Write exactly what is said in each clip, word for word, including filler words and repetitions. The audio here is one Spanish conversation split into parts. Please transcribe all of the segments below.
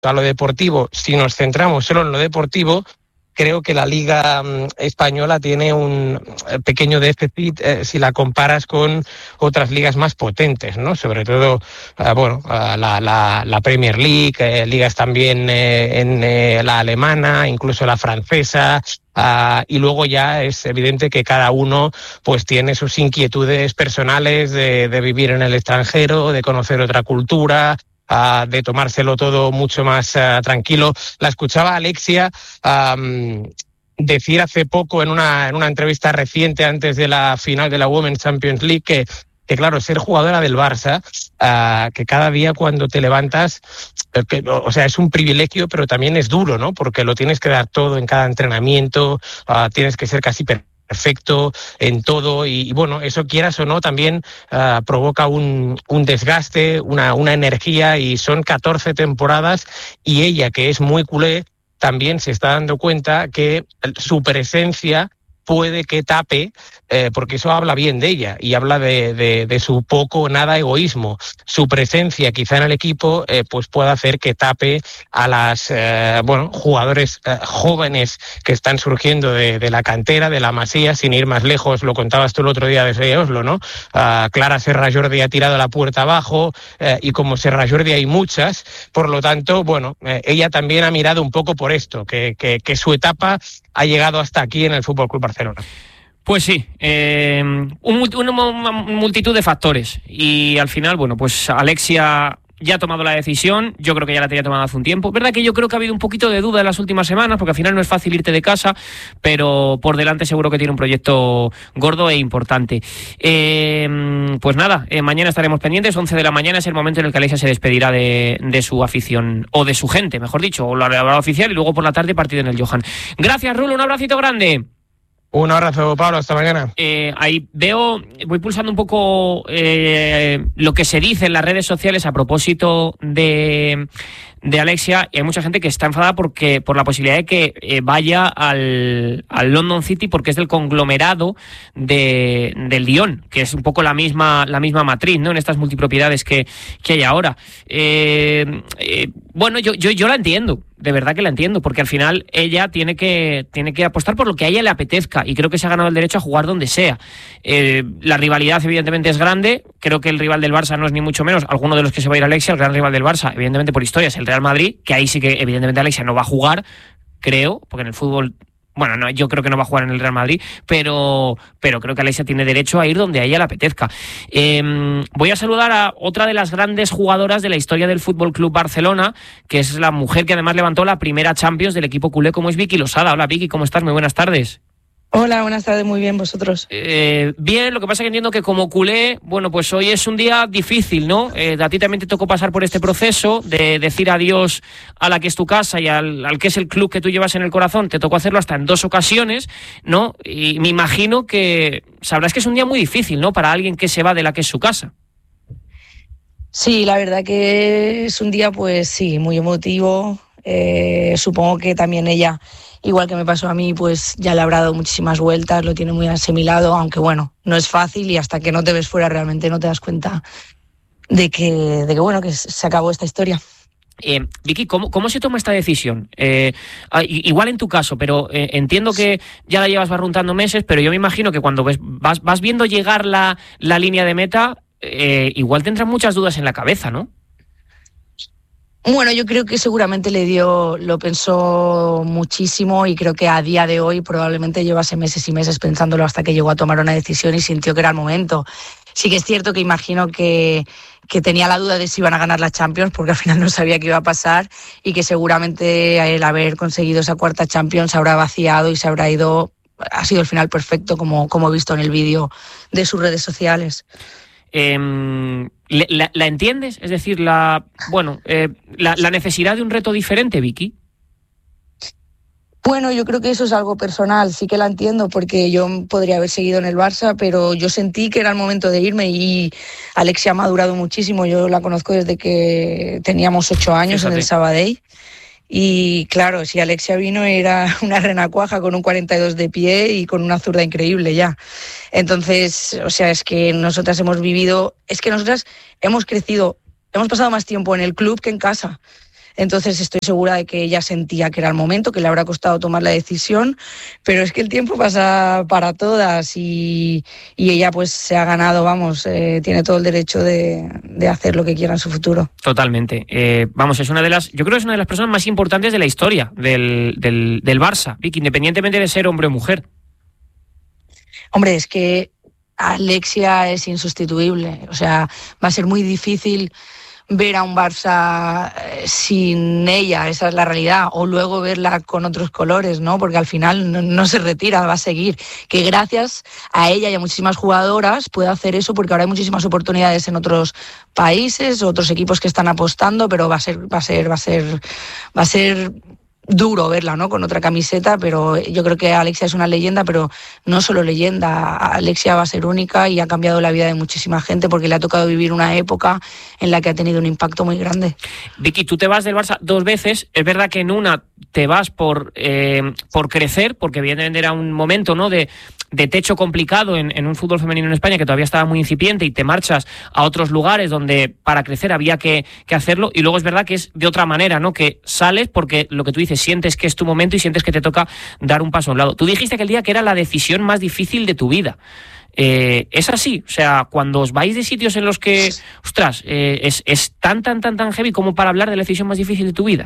a lo deportivo, si nos centramos solo en lo deportivo, creo que la Liga Española tiene un pequeño déficit eh, si la comparas con otras ligas más potentes, ¿no? Sobre todo, eh, bueno, la, la, la Premier League, eh, ligas también eh, en eh, la alemana, incluso la francesa. Uh, y luego ya es evidente que cada uno pues tiene sus inquietudes personales de, de vivir en el extranjero, de conocer otra cultura, uh, de tomárselo todo mucho más uh, tranquilo. La escuchaba Alexia um, decir hace poco en una, en una entrevista reciente antes de la final de la Women's Champions League que que claro, ser jugadora del Barça, uh, que cada día cuando te levantas, eh, que, o sea, es un privilegio, pero también es duro, ¿no? Porque lo tienes que dar todo en cada entrenamiento, uh, tienes que ser casi perfecto en todo y, y bueno, eso quieras o no también uh, provoca un, un desgaste, una, una energía y son catorce temporadas y ella, que es muy culé, también se está dando cuenta que su presencia puede que tape, eh, porque eso habla bien de ella y habla de, de, de su poco o nada egoísmo. Su presencia quizá en el equipo eh, pues pueda hacer que tape a las eh, bueno jugadores eh, jóvenes que están surgiendo de, de la cantera, de la Masía, sin ir más lejos, lo contabas tú el otro día desde Oslo, ¿no? Uh, Clara Serra Jordi ha tirado la puerta abajo eh, y como Serra Jordi hay muchas, por lo tanto, bueno, eh, ella también ha mirado un poco por esto, que, que, que su etapa ha llegado hasta aquí en el Fútbol Club Barcelona. Pues sí, eh, un, una, una multitud de factores y al final, bueno, pues Alexia ya ha tomado la decisión, yo creo que ya la tenía tomada hace un tiempo. Verdad que yo creo que ha habido un poquito de duda en las últimas semanas, porque al final no es fácil irte de casa, pero por delante seguro que tiene un proyecto gordo e importante. Eh, pues nada, eh, mañana estaremos pendientes, once de la mañana es el momento en el que Alexia se despedirá de, de su afición, o de su gente, mejor dicho, o la hora oficial, y luego por la tarde partido en el Johan. Gracias, Rulo, un abracito grande. Un abrazo, Pablo, hasta mañana. Eh, ahí veo, voy pulsando un poco eh, lo que se dice en las redes sociales a propósito de, de Alexia, y hay mucha gente que está enfadada porque por la posibilidad de que eh, vaya al, al London City, porque es del conglomerado de, del Lyon, que es un poco la misma, la misma matriz, ¿no? En estas multipropiedades que, que hay ahora. Eh, eh, bueno, yo, yo, yo la entiendo. De verdad que la entiendo, porque al final ella tiene que, tiene que apostar por lo que a ella le apetezca y creo que se ha ganado el derecho a jugar donde sea. Eh, la rivalidad evidentemente es grande, creo que el rival del Barça no es ni mucho menos, alguno de los que se va a ir a Alexia, el gran rival del Barça, evidentemente por historia, es el Real Madrid, que ahí sí que evidentemente Alexia no va a jugar, creo, porque en el fútbol... Bueno, no, yo creo que no va a jugar en el Real Madrid, pero, pero creo que Alexia tiene derecho a ir donde a ella le apetezca. Eh, voy a saludar a otra de las grandes jugadoras de la historia del Fútbol Club Barcelona, que es la mujer que además levantó la primera Champions del equipo culé, como es Vicky Losada. Hola Vicky, ¿cómo estás? Muy buenas tardes. Hola, buenas tardes, muy bien, ¿vosotros? Eh, bien, lo que pasa es que entiendo que como culé, bueno, pues hoy es un día difícil, ¿no? Eh, a ti también te tocó pasar por este proceso de decir adiós a la que es tu casa y al, al que es el club que tú llevas en el corazón. Te tocó hacerlo hasta en dos ocasiones, ¿no? Y me imagino que sabrás que es un día muy difícil, ¿no? Para alguien que se va de la que es su casa. Sí, la verdad que es un día, pues sí, muy emotivo. Eh, supongo que también ella... Igual que me pasó a mí, pues ya le habrá dado muchísimas vueltas, lo tiene muy asimilado, aunque bueno, no es fácil y hasta que no te ves fuera realmente no te das cuenta de que, de que bueno, que se acabó esta historia. Eh, Vicky, ¿cómo, ¿cómo se toma esta decisión? Eh, igual en tu caso, pero eh, entiendo que ya la llevas barruntando meses, pero yo me imagino que cuando ves, vas, vas viendo llegar la, la línea de meta, eh, igual tendrás muchas dudas en la cabeza, ¿no? Bueno, yo creo que seguramente le dio, lo pensó muchísimo y creo que a día de hoy probablemente llevase meses y meses pensándolo hasta que llegó a tomar una decisión y sintió que era el momento. Sí que es cierto que imagino que, que tenía la duda de si iban a ganar la Champions porque al final no sabía qué iba a pasar y que seguramente el haber conseguido esa cuarta Champions se habrá vaciado y se habrá ido, ha sido el final perfecto como, como he visto en el vídeo de sus redes sociales. Eh, ¿la, ¿La entiendes? Es decir, la bueno, eh, la, la necesidad de un reto diferente, Vicky. Bueno, yo creo que eso es algo personal, sí que la entiendo porque yo podría haber seguido en el Barça, pero yo sentí que era el momento de irme y Alexia ha madurado muchísimo. Yo la conozco desde que teníamos ocho años. Fíjate. En el Sabadell. Y claro, si Alexia vino era una renacuaja con un cuarenta y dos de pie y con una zurda increíble ya. Entonces, o sea, es que nosotras hemos vivido, es que nosotras hemos crecido, hemos pasado más tiempo en el club que en casa. Entonces estoy segura de que ella sentía que era el momento, que le habrá costado tomar la decisión, pero es que el tiempo pasa para todas y, y ella pues se ha ganado, vamos, eh, tiene todo el derecho de, de hacer lo que quiera en su futuro. Totalmente. Eh, vamos, es una de las, yo creo que es una de las personas más importantes de la historia del, del, del Barça, Vicky, independientemente de ser hombre o mujer. Hombre, es que Alexia es insustituible, o sea, va a ser muy difícil ver a un Barça sin ella, esa es la realidad, o luego verla con otros colores, ¿no? Porque al final no, no se retira, va a seguir. Que gracias a ella y a muchísimas jugadoras puede hacer eso, porque ahora hay muchísimas oportunidades en otros países, otros equipos que están apostando, pero va a ser, va a ser, va a ser, va a ser duro verla, ¿no? Con otra camiseta, pero yo creo que Alexia es una leyenda, pero no solo leyenda. Alexia va a ser única y ha cambiado la vida de muchísima gente porque le ha tocado vivir una época en la que ha tenido un impacto muy grande. Vicky, tú te vas del Barça dos veces. Es verdad que en una te vas por, eh, por crecer, porque evidentemente era un momento, ¿no?, de, de techo complicado en, en un fútbol femenino en España que todavía estaba muy incipiente, y te marchas a otros lugares donde para crecer había que, que hacerlo, y luego es verdad que es de otra manera, ¿no?, que sales porque lo que tú dices, sientes que es tu momento y sientes que te toca dar un paso a un lado. Tú dijiste aquel día que era la decisión más difícil de tu vida. Eh, es así, o sea, cuando os vais de sitios en los que, ostras, eh, es, es tan, tan, tan, tan heavy como para hablar de la decisión más difícil de tu vida.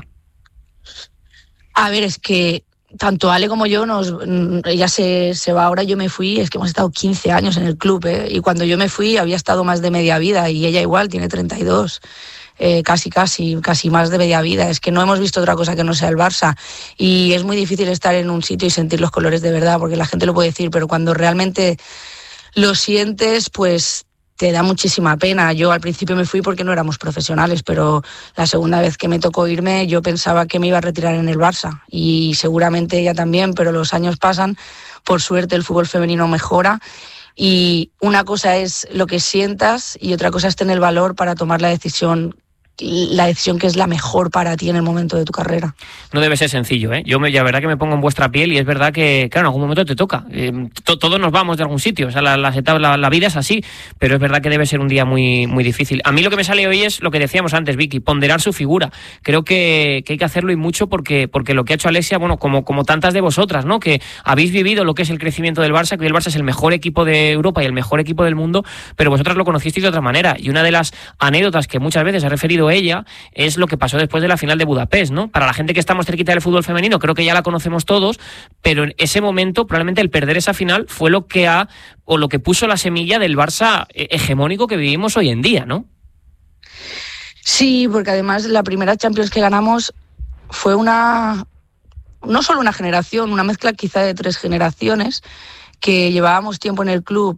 A ver, es que tanto Ale como yo, nos, ella se, se va ahora, yo me fui, es que hemos estado quince años en el club, ¿eh? Y cuando yo me fui había estado más de media vida, y ella igual tiene treinta y dos. Eh, casi, casi, casi más de media vida. Es que no hemos visto otra cosa que no sea el Barça, y es muy difícil estar en un sitio y sentir los colores de verdad, porque la gente lo puede decir, pero cuando realmente lo sientes, pues te da muchísima pena. Yo al principio me fui porque no éramos profesionales, pero la segunda vez que me tocó irme yo pensaba que me iba a retirar en el Barça, y seguramente ella también, pero los años pasan, por suerte el fútbol femenino mejora, y una cosa es lo que sientas y otra cosa es tener el valor para tomar la decisión la decisión que es la mejor para ti en el momento de tu carrera. No debe ser sencillo, ¿eh? Yo me, la verdad que me pongo en vuestra piel, y es verdad que, claro, en algún momento te toca. Eh, to, todos nos vamos de algún sitio, o sea, la, las etapas, la, la vida es así, pero es verdad que debe ser un día muy, muy difícil. A mí lo que me sale hoy es lo que decíamos antes, Vicky, ponderar su figura. Creo que, que hay que hacerlo, y mucho, porque, porque lo que ha hecho Alexia, bueno, como, como tantas de vosotras, ¿no?, que habéis vivido lo que es el crecimiento del Barça, que hoy el Barça es el mejor equipo de Europa y el mejor equipo del mundo, pero vosotras lo conocisteis de otra manera, y una de las anécdotas que muchas veces ha referido ella es lo que pasó después de la final de Budapest, ¿no? Para la gente que estamos cerquita del fútbol femenino, creo que ya la conocemos todos, pero en ese momento probablemente el perder esa final fue lo que ha, o lo que puso la semilla del Barça hegemónico que vivimos hoy en día, ¿no? Sí, porque además la primera Champions que ganamos fue una, no solo una generación, una mezcla quizá de tres generaciones, que llevábamos tiempo en el club,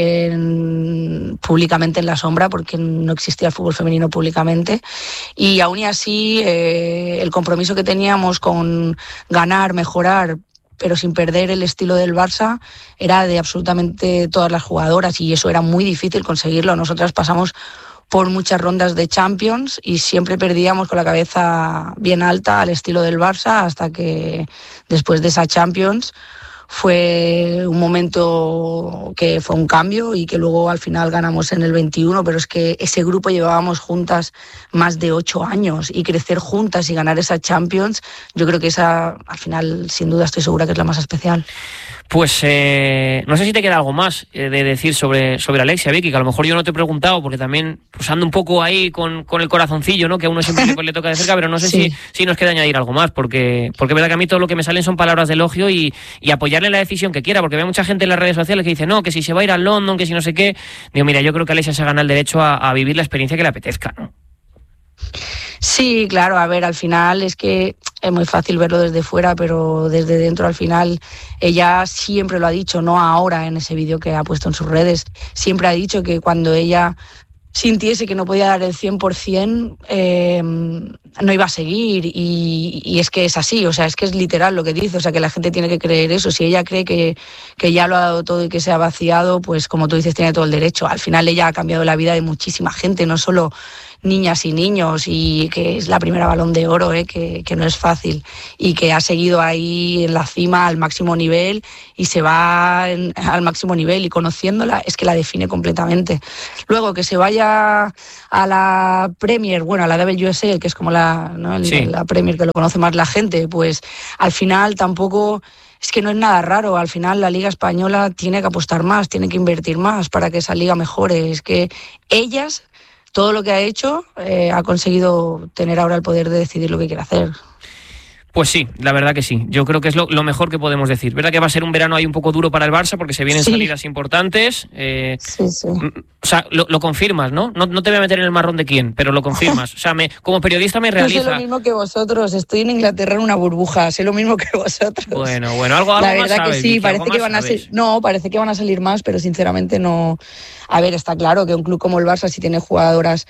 En, públicamente en la sombra, porque no existía el fútbol femenino públicamente, y aún y así eh, el compromiso que teníamos con ganar, mejorar, pero sin perder el estilo del Barça, era de absolutamente todas las jugadoras, y eso era muy difícil conseguirlo. Nosotras pasamos por muchas rondas de Champions y siempre perdíamos con la cabeza bien alta al estilo del Barça, hasta que después de esa Champions fue un momento que fue un cambio, y que luego al final ganamos en el veintiuno, pero es que ese grupo llevábamos juntas más de ocho años, y crecer juntas y ganar esa Champions, yo creo que esa, al final, sin duda estoy segura que es la más especial. Pues eh, no sé si te queda algo más eh, de decir sobre, sobre Alexia, Vicky, que a lo mejor yo no te he preguntado, porque también pues ando un poco ahí con, con el corazoncillo, ¿no?, que a uno siempre le, le toca de cerca, pero no sé sí. si, si nos queda añadir algo más, porque, porque es verdad que a mí todo lo que me salen son palabras de elogio, y, y apoyarle en la decisión que quiera, porque veo mucha gente en las redes sociales que dice, no, que si se va a ir a London, que si no sé qué. Digo, mira, yo creo que Alexia se gana el derecho a, a vivir la experiencia que le apetezca, ¿no? Sí, claro, a ver, al final es que es muy fácil verlo desde fuera, pero desde dentro al final ella siempre lo ha dicho, no ahora en ese vídeo que ha puesto en sus redes, siempre ha dicho que cuando ella sintiese que no podía dar el cien por ciento, eh, no iba a seguir, y, y es que es así, o sea, es que es literal lo que dice, o sea, que la gente tiene que creer eso. Si ella cree que, que ya lo ha dado todo y que se ha vaciado, pues como tú dices, tiene todo el derecho. Al final ella ha cambiado la vida de muchísima gente, no solo niñas y niños, y que es la primera Balón de Oro, ¿eh? que, que no es fácil, y que ha seguido ahí en la cima al máximo nivel y se va en, al máximo nivel, y conociéndola es que la define completamente. Luego que se vaya a la Premier, bueno, a la W S L, que es como la, ¿no? el, sí. la Premier que lo conoce más la gente, pues al final tampoco... Es que no es nada raro, al final la Liga Española tiene que apostar más, tiene que invertir más para que esa liga mejore. Es que ellas, todo lo que ha hecho, eh, ha conseguido tener ahora el poder de decidir lo que quiere hacer. Pues sí, la verdad que sí. Yo creo que es lo, lo mejor que podemos decir. ¿Verdad que va a ser un verano ahí un poco duro para el Barça porque se vienen sí. salidas importantes? Eh, sí, sí. O sea, lo, lo confirmas, ¿no? ¿no? No te voy a meter en el marrón de quién, pero lo confirmas. O sea, me, como periodista me realiza... Yo sé lo mismo que vosotros. Estoy en Inglaterra en una burbuja. Sé lo mismo que vosotros. Bueno, bueno, algo, algo La verdad más que sabes, sí, Vicky, parece que van a ser... No, parece que van a salir más, pero sinceramente no... A ver, está claro que un club como el Barça, si tiene jugadoras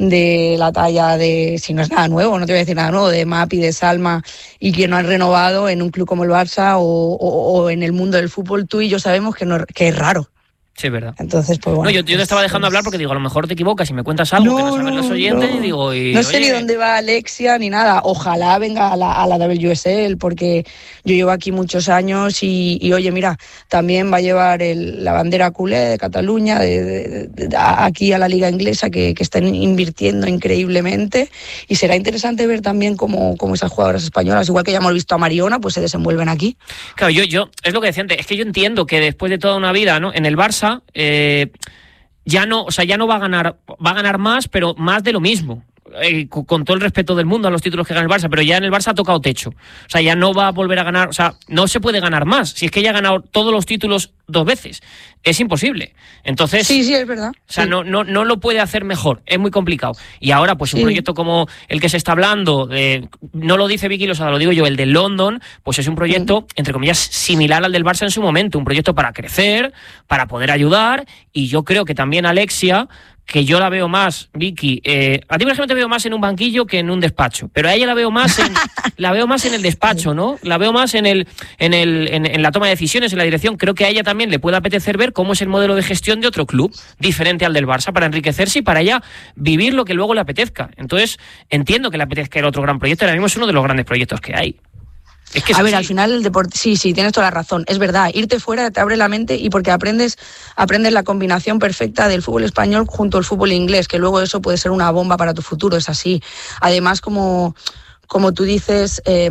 de la talla de... Si no es nada nuevo, no te voy a decir nada nuevo, de Mapi, de Salma, y que no han renovado en un club como el Barça o, o, o en el mundo del fútbol, tú y yo sabemos que, no, que es raro. Sí, es verdad. Entonces, pues bueno. No, yo, yo te estaba dejando hablar porque digo, a lo mejor te equivocas y me cuentas algo no, que no saben los oyentes no. y digo... Y, no sé oye, ni dónde va Alexia ni nada. Ojalá venga a la, a la W S L porque yo llevo aquí muchos años y, y oye, mira, también va a llevar el, la bandera culé de Cataluña de, de, de, de, aquí a la liga inglesa que, que están invirtiendo increíblemente y será interesante ver también cómo, cómo esas jugadoras españolas, igual que ya hemos visto a Mariona, pues se desenvuelven aquí. Claro, yo, yo es lo que decía antes, es que yo entiendo que después de toda una vida, ¿no? En el Barça Eh, ya no, o sea, ya no va a ganar, va a ganar más, pero más de lo mismo. Eh, con, con todo el respeto del mundo a los títulos que gana el Barça, pero ya en el Barça ha tocado techo. O sea, ya no va a volver a ganar, o sea, no se puede ganar más. Si es que ya ha ganado todos los títulos dos veces. Es imposible. Entonces, sí, sí, es verdad. O sea, sí. no, no, no lo puede hacer mejor. Es muy complicado. Y ahora, pues un sí. proyecto como el que se está hablando, de, no lo dice Vicky Losada, lo digo yo, el de London, pues es un proyecto, sí. entre comillas, similar al del Barça en su momento. Un proyecto para crecer, para poder ayudar. Y yo creo que también Alexia, que yo la veo más, Vicky, eh, a ti por ejemplo te veo más en un banquillo que en un despacho, pero a ella la veo más en, la veo más en el despacho, ¿no? La veo más en el, en el, en, en la toma de decisiones, en la dirección. Creo que a ella también le puede apetecer ver cómo es el modelo de gestión de otro club, diferente al del Barça, para enriquecerse y para ella vivir lo que luego le apetezca. Entonces, entiendo que le apetezca el otro gran proyecto, ahora mismo es uno de los grandes proyectos que hay. Es que a ver, así. Al final el deporte, sí, sí, tienes toda la razón, es verdad, irte fuera te abre la mente y porque aprendes, aprendes la combinación perfecta del fútbol español junto al fútbol inglés, que luego eso puede ser una bomba para tu futuro, es así. Además, como, como tú dices, eh,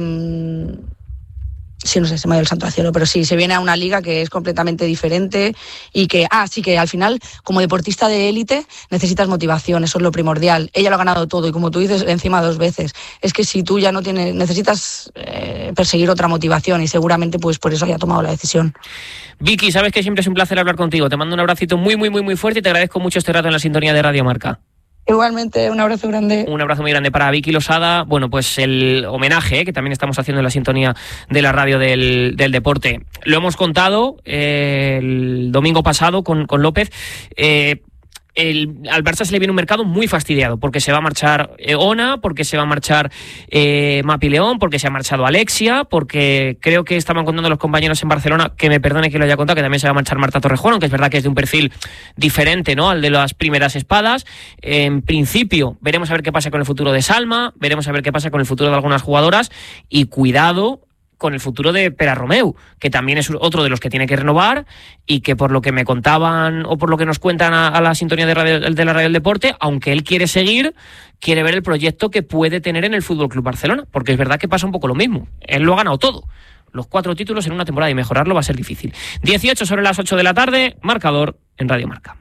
sí, no sé, se me ha ido el santo al cielo, pero sí, se viene a una liga que es completamente diferente y que, ah, sí, que al final, como deportista de élite, necesitas motivación, eso es lo primordial. Ella lo ha ganado todo y como tú dices, encima dos veces. Es que si tú ya no tienes, necesitas eh, perseguir otra motivación y seguramente pues por eso haya tomado la decisión. Vicky, sabes que siempre es un placer hablar contigo. Te mando un abracito muy, muy, muy, muy fuerte y te agradezco mucho este rato en la sintonía de Radio Marca. Igualmente, un abrazo grande. Un abrazo muy grande para Vicky Losada. Bueno, pues el homenaje ¿eh? que también estamos haciendo en la sintonía de la radio del, del deporte. Lo hemos contado eh, el domingo pasado con, con López. Eh, El, al Barça se le viene un mercado muy fastidiado porque se va a marchar eh, Ona, porque se va a marchar eh, Mapi León, porque se ha marchado Alexia, porque creo que estaban contando los compañeros en Barcelona, que me perdone que lo haya contado, que también se va a marchar Marta Torrejón, aunque es verdad que es de un perfil diferente, ¿no?, al de las primeras espadas. Eh, en principio veremos a ver qué pasa con el futuro de Salma, veremos a ver qué pasa con el futuro de algunas jugadoras y cuidado con el futuro de Pera Romeu, que también es otro de los que tiene que renovar y que por lo que me contaban o por lo que nos cuentan a, a la sintonía de, radio, de la Radio del Deporte, aunque él quiere seguir, quiere ver el proyecto que puede tener en el F C Barcelona, porque es verdad que pasa un poco lo mismo. Él lo ha ganado todo, los cuatro títulos en una temporada y mejorarlo va a ser difícil. dieciocho sobre las ocho de la tarde, marcador en Radio Marca.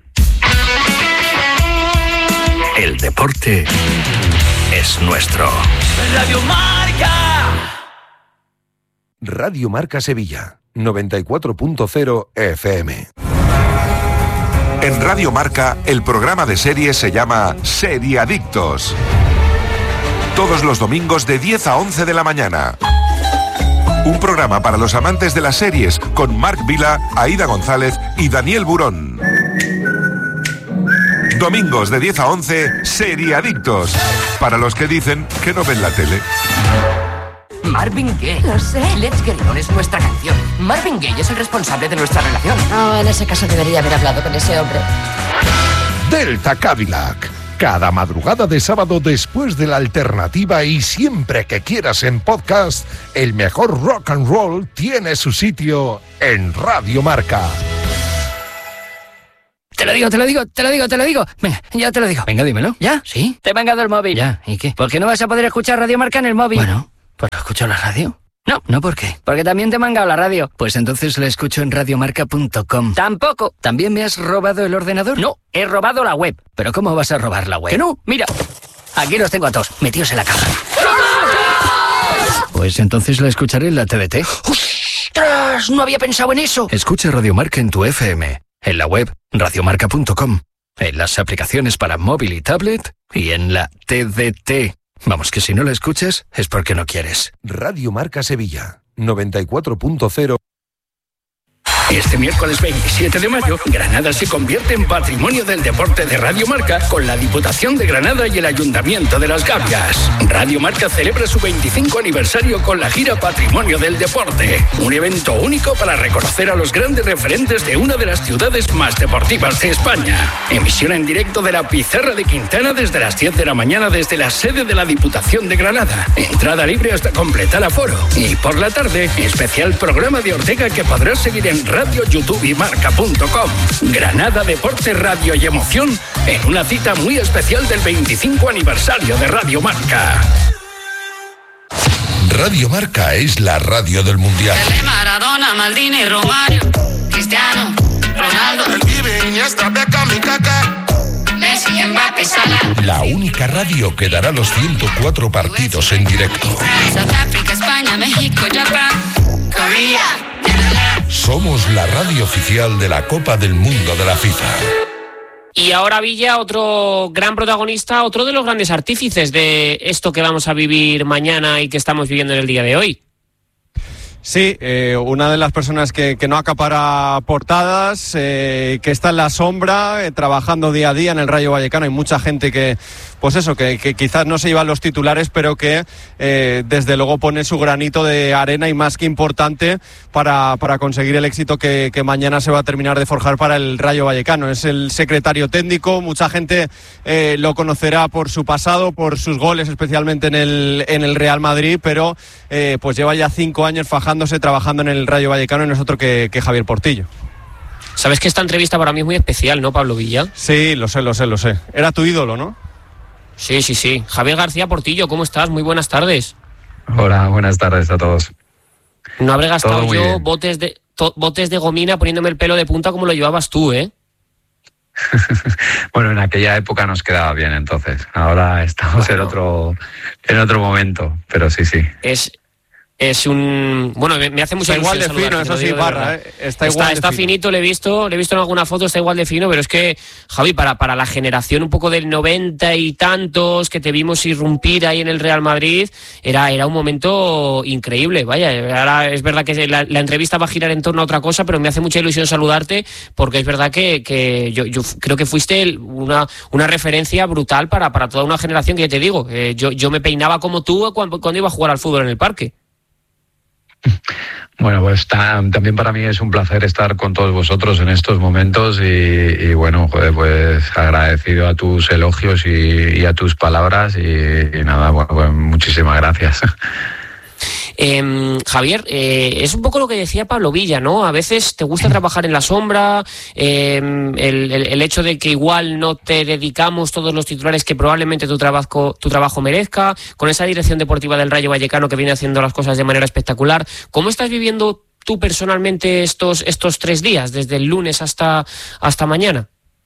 El deporte es nuestro. Radio Marca. Radio Marca Sevilla, noventa y cuatro punto cero F M. En Radio Marca, el programa de series se llama Seriadictos. Todos los domingos de diez a once de la mañana. Un programa para los amantes de las series con Marc Vila, Aida González y Daniel Burón. Domingos de diez a once, Seriadictos. Para los que dicen que no ven la tele. Marvin Gaye. Lo sé. Let's Get It On es nuestra canción. Marvin Gaye es el responsable de nuestra relación. Oh, en ese caso debería haber hablado con ese hombre. Delta Cadillac. Cada madrugada de sábado después de la alternativa y siempre que quieras en podcast, el mejor rock and roll tiene su sitio en Radio Marca. Te lo digo, te lo digo, te lo digo, te lo digo. Venga, ya te lo digo. Venga, dímelo. ¿Ya? ¿Sí? Te he mangado el móvil. Ya, ¿y qué? ¿Por qué no vas a poder escuchar Radio Marca en el móvil? Bueno, ¿pues lo escucho en la radio? No, ¿no por qué? Porque también te he mangado la radio. Pues entonces la escucho en radiomarca punto com. Tampoco. ¿También me has robado el ordenador? No, he robado la web. ¿Pero cómo vas a robar la web? Que no, mira. Aquí los tengo a todos, metidos en la caja. Pues entonces la escucharé en la T D T. ¡Ostras! No había pensado en eso. Escucha Radio Marca en tu F M. En la web, radiomarca punto com, en las aplicaciones para móvil y tablet y en la T D T. Vamos, que si no la escuchas es porque no quieres. Radio Marca Sevilla, noventa y cuatro punto cero. Este miércoles veintisiete de mayo, Granada se convierte en Patrimonio del Deporte de Radio Marca con la Diputación de Granada y el Ayuntamiento de Las Gavias. Radio Marca celebra su veinticinco aniversario con la gira Patrimonio del Deporte, un evento único para reconocer a los grandes referentes de una de las ciudades más deportivas de España. Emisión en directo de la Pizarra de Quintana desde las diez de la mañana desde la sede de la Diputación de Granada. Entrada libre hasta completar aforo. Y por la tarde, especial programa de Ortega que podrás seguir en Radio Radio, YouTube y Marca punto com. Granada, deporte, radio y emoción en una cita muy especial del veinticinco aniversario de Radio Marca. Radio Marca es la radio del Mundial. Maradona, Maldini, Romario, Cristiano, Ronaldo, Messi, Mbappé, Salah. La única radio que dará los ciento cuatro partidos en directo. Sudáfrica, España, México, Japón, Corea. Somos la radio oficial de la Copa del Mundo de la FIFA. Y ahora Villa, otro gran protagonista, otro de los grandes artífices de esto que vamos a vivir mañana y que estamos viviendo en el día de hoy. Sí, eh, una de las personas que, que no acapara portadas, eh, que está en la sombra, eh, trabajando día a día en el Rayo Vallecano. Hay mucha gente que, pues eso, que, que quizás no se llevan los titulares, pero que eh, desde luego pone su granito de arena y más que importante para, para conseguir el éxito que, que mañana se va a terminar de forjar para el Rayo Vallecano. Es el secretario técnico, mucha gente eh, lo conocerá por su pasado, por sus goles, especialmente en el, en el Real Madrid, pero eh, pues lleva ya cinco años fajando trabajando en el Rayo Vallecano y no es otro que, que Javier Portillo. Sabes que esta entrevista para mí es muy especial, ¿no, Pablo Villa? Sí, lo sé, lo sé, lo sé. Era tu ídolo, ¿no? Sí, sí, sí. Javier García Portillo, ¿cómo estás? Muy buenas tardes. Hola, buenas tardes a todos. No habré gastado yo bien. botes de, to, botes de gomina poniéndome el pelo de punta como lo llevabas tú, ¿eh? Bueno, en aquella época nos quedaba bien, entonces. Ahora estamos bueno. en otro en otro momento, pero sí, sí. Es... Es un... Bueno, me, me hace mucha ilusión ilusión igual de fino, eso sí, Barra, ¿eh? Está igual está, de está fino. finito, le he visto, le he visto en alguna foto, está igual de fino, pero es que, Javi, para, para la generación un poco del noventa y tantos que te vimos irrumpir ahí en el Real Madrid, era, era un momento increíble, vaya. Ahora es verdad que la, la entrevista va a girar en torno a otra cosa, pero me hace mucha ilusión saludarte, porque es verdad que, que yo, yo creo que fuiste una, una referencia brutal para, para toda una generación que ya te digo, eh, yo, yo me peinaba como tú cuando, cuando iba a jugar al fútbol en el parque. Bueno, pues ta, también para mí es un placer estar con todos vosotros en estos momentos y, y bueno, joder, pues agradecido a tus elogios y, y a tus palabras y, y nada, bueno, pues muchísimas gracias. Eh, Javier, eh, es un poco lo que decía Pablo Villa, ¿no? A veces te gusta trabajar en la sombra, eh, el, el, el hecho de que igual no te dedicamos todos los titulares que probablemente tu trabajo, tu trabajo merezca, con esa dirección deportiva del Rayo Vallecano que viene haciendo las cosas de manera espectacular. ¿Cómo estás viviendo tú personalmente estos, estos tres días, desde el lunes hasta, hasta mañana?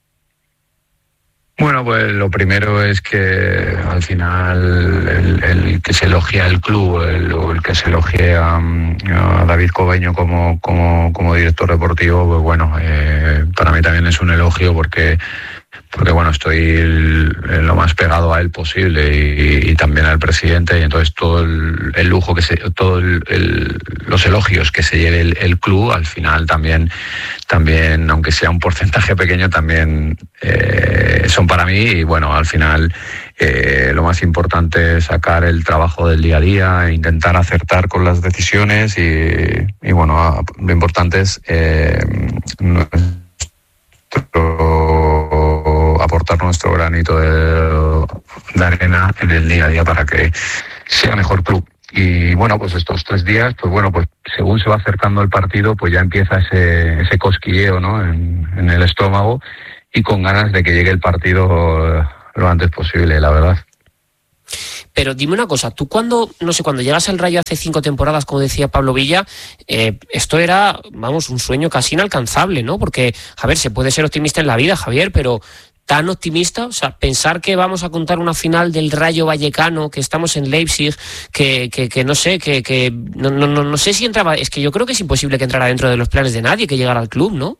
Bueno, pues lo primero es que al final el, el que se elogia el club, el, el que se elogie a, a David Cobeño como, como, como director deportivo, pues bueno, eh, para mí también es un elogio porque porque bueno, estoy el, el, lo más pegado a él posible y, y también al presidente, y entonces todo el, el lujo que se, todo el, el, los elogios que se lleve el, el club al final también, también aunque sea un porcentaje pequeño, también eh, son para mí. Y bueno, al final eh, lo más importante es sacar el trabajo del día a día e intentar acertar con las decisiones y, y bueno, lo importante es eh, nuestro aportar nuestro granito de, de arena en el día a día para que sea mejor club. Y bueno, pues estos tres días, pues bueno, pues según se va acercando el partido, pues ya empieza ese, ese cosquilleo, ¿no? En, en el estómago y con ganas de que llegue el partido lo antes posible, la verdad. Pero dime una cosa, tú cuando, no sé, cuando llegas al Rayo hace cinco temporadas, como decía Pablo Villa, eh, esto era, vamos, un sueño casi inalcanzable, ¿no? Porque, a ver, se puede ser optimista en la vida, Javier, pero tan optimista, o sea, pensar que vamos a contar una final del Rayo Vallecano, que estamos en Leipzig, que, que, que no sé, que, que no, no, no, no sé si entraba, es que yo creo que es imposible que entrara dentro de los planes de nadie que llegara al club, ¿no?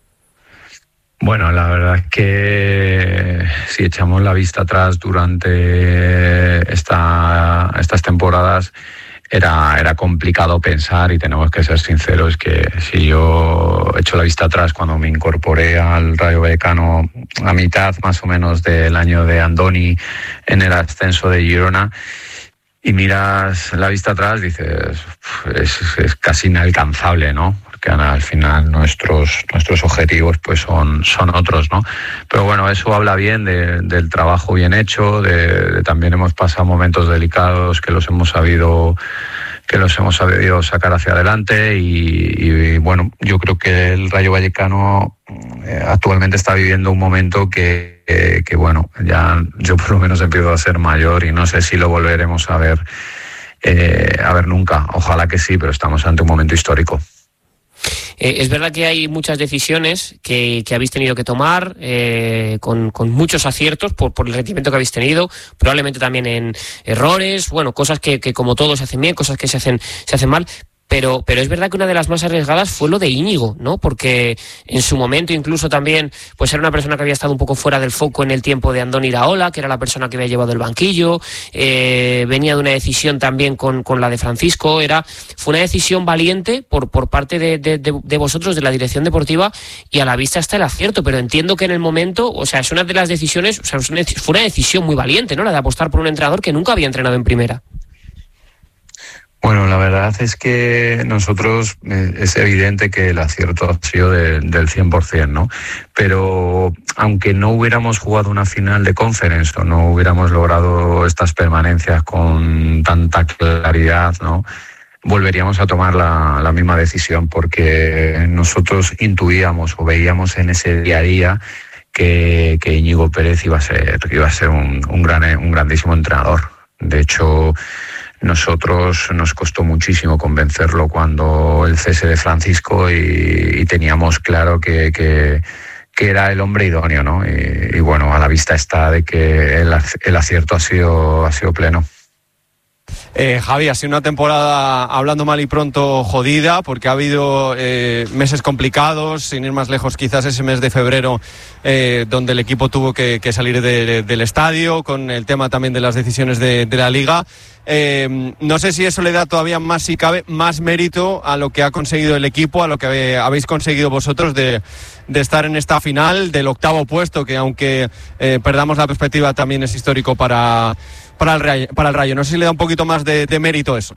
Bueno, la verdad es que si echamos la vista atrás durante esta, estas temporadas, era, era complicado pensar, y tenemos que ser sinceros, que si yo echo la vista atrás cuando me incorporé al Rayo Vallecano a mitad más o menos del año de Andoni en el ascenso de Girona, y miras la vista atrás, dices, es, es casi inalcanzable, ¿no? Que al final nuestros nuestros objetivos pues son son otros, ¿no? Pero bueno, eso habla bien de, del trabajo bien hecho, de, de también hemos pasado momentos delicados que los hemos sabido que los hemos sabido sacar hacia adelante, y, y bueno, yo creo que el Rayo Vallecano eh, actualmente está viviendo un momento que, que que bueno, ya yo por lo menos empiezo a ser mayor y no sé si lo volveremos a ver eh, a ver nunca. Ojalá que sí, pero estamos ante un momento histórico. Eh, es verdad que hay muchas decisiones que, que habéis tenido que tomar eh, con, con muchos aciertos por, por el rendimiento que habéis tenido, probablemente también en errores, bueno, cosas que, que como todos se hacen bien, cosas que se hacen, se hacen mal. Pero, pero es verdad que una de las más arriesgadas fue lo de Íñigo, ¿no? Porque en su momento incluso también pues era una persona que había estado un poco fuera del foco en el tiempo de Andoni Iraola, que era la persona que había llevado el banquillo, eh, venía de una decisión también con, con la de Francisco, era fue una decisión valiente por, por parte de, de, de, de vosotros, de la dirección deportiva, y a la vista está el acierto, pero entiendo que en el momento, o sea, es una de las decisiones, o sea, fue una decisión muy valiente, ¿no? La de apostar por un entrenador que nunca había entrenado en primera. Bueno, la verdad es que nosotros eh, es evidente que el acierto ha sido de, del cien por ciento, ¿no? Pero aunque no hubiéramos jugado una final de Conference o no hubiéramos logrado estas permanencias con tanta claridad, ¿no?, volveríamos a tomar la, la misma decisión, porque nosotros intuíamos o veíamos en ese día a día que, que Íñigo Pérez iba a ser, iba a ser un, un, gran, un grandísimo entrenador. De hecho, nosotros nos costó muchísimo convencerlo cuando el cese de Francisco, y, y teníamos claro que, que, que era el hombre idóneo, ¿no? Y, y bueno, a la vista está de que el, el acierto ha sido, ha sido pleno. Eh, Javi, ha sido una temporada, hablando mal y pronto, jodida, porque ha habido eh, meses complicados, sin ir más lejos, quizás ese mes de febrero, eh, donde el equipo tuvo que, que salir de, del estadio, con el tema también de las decisiones de, de la Liga. Eh, no sé si eso le da todavía más, si cabe, más mérito a lo que ha conseguido el equipo, a lo que habéis conseguido vosotros de, de estar en esta final, del octavo puesto, que aunque eh, perdamos la perspectiva, también es histórico para... Para el, Rayo, para el Rayo. No sé si le da un poquito más de, de mérito eso.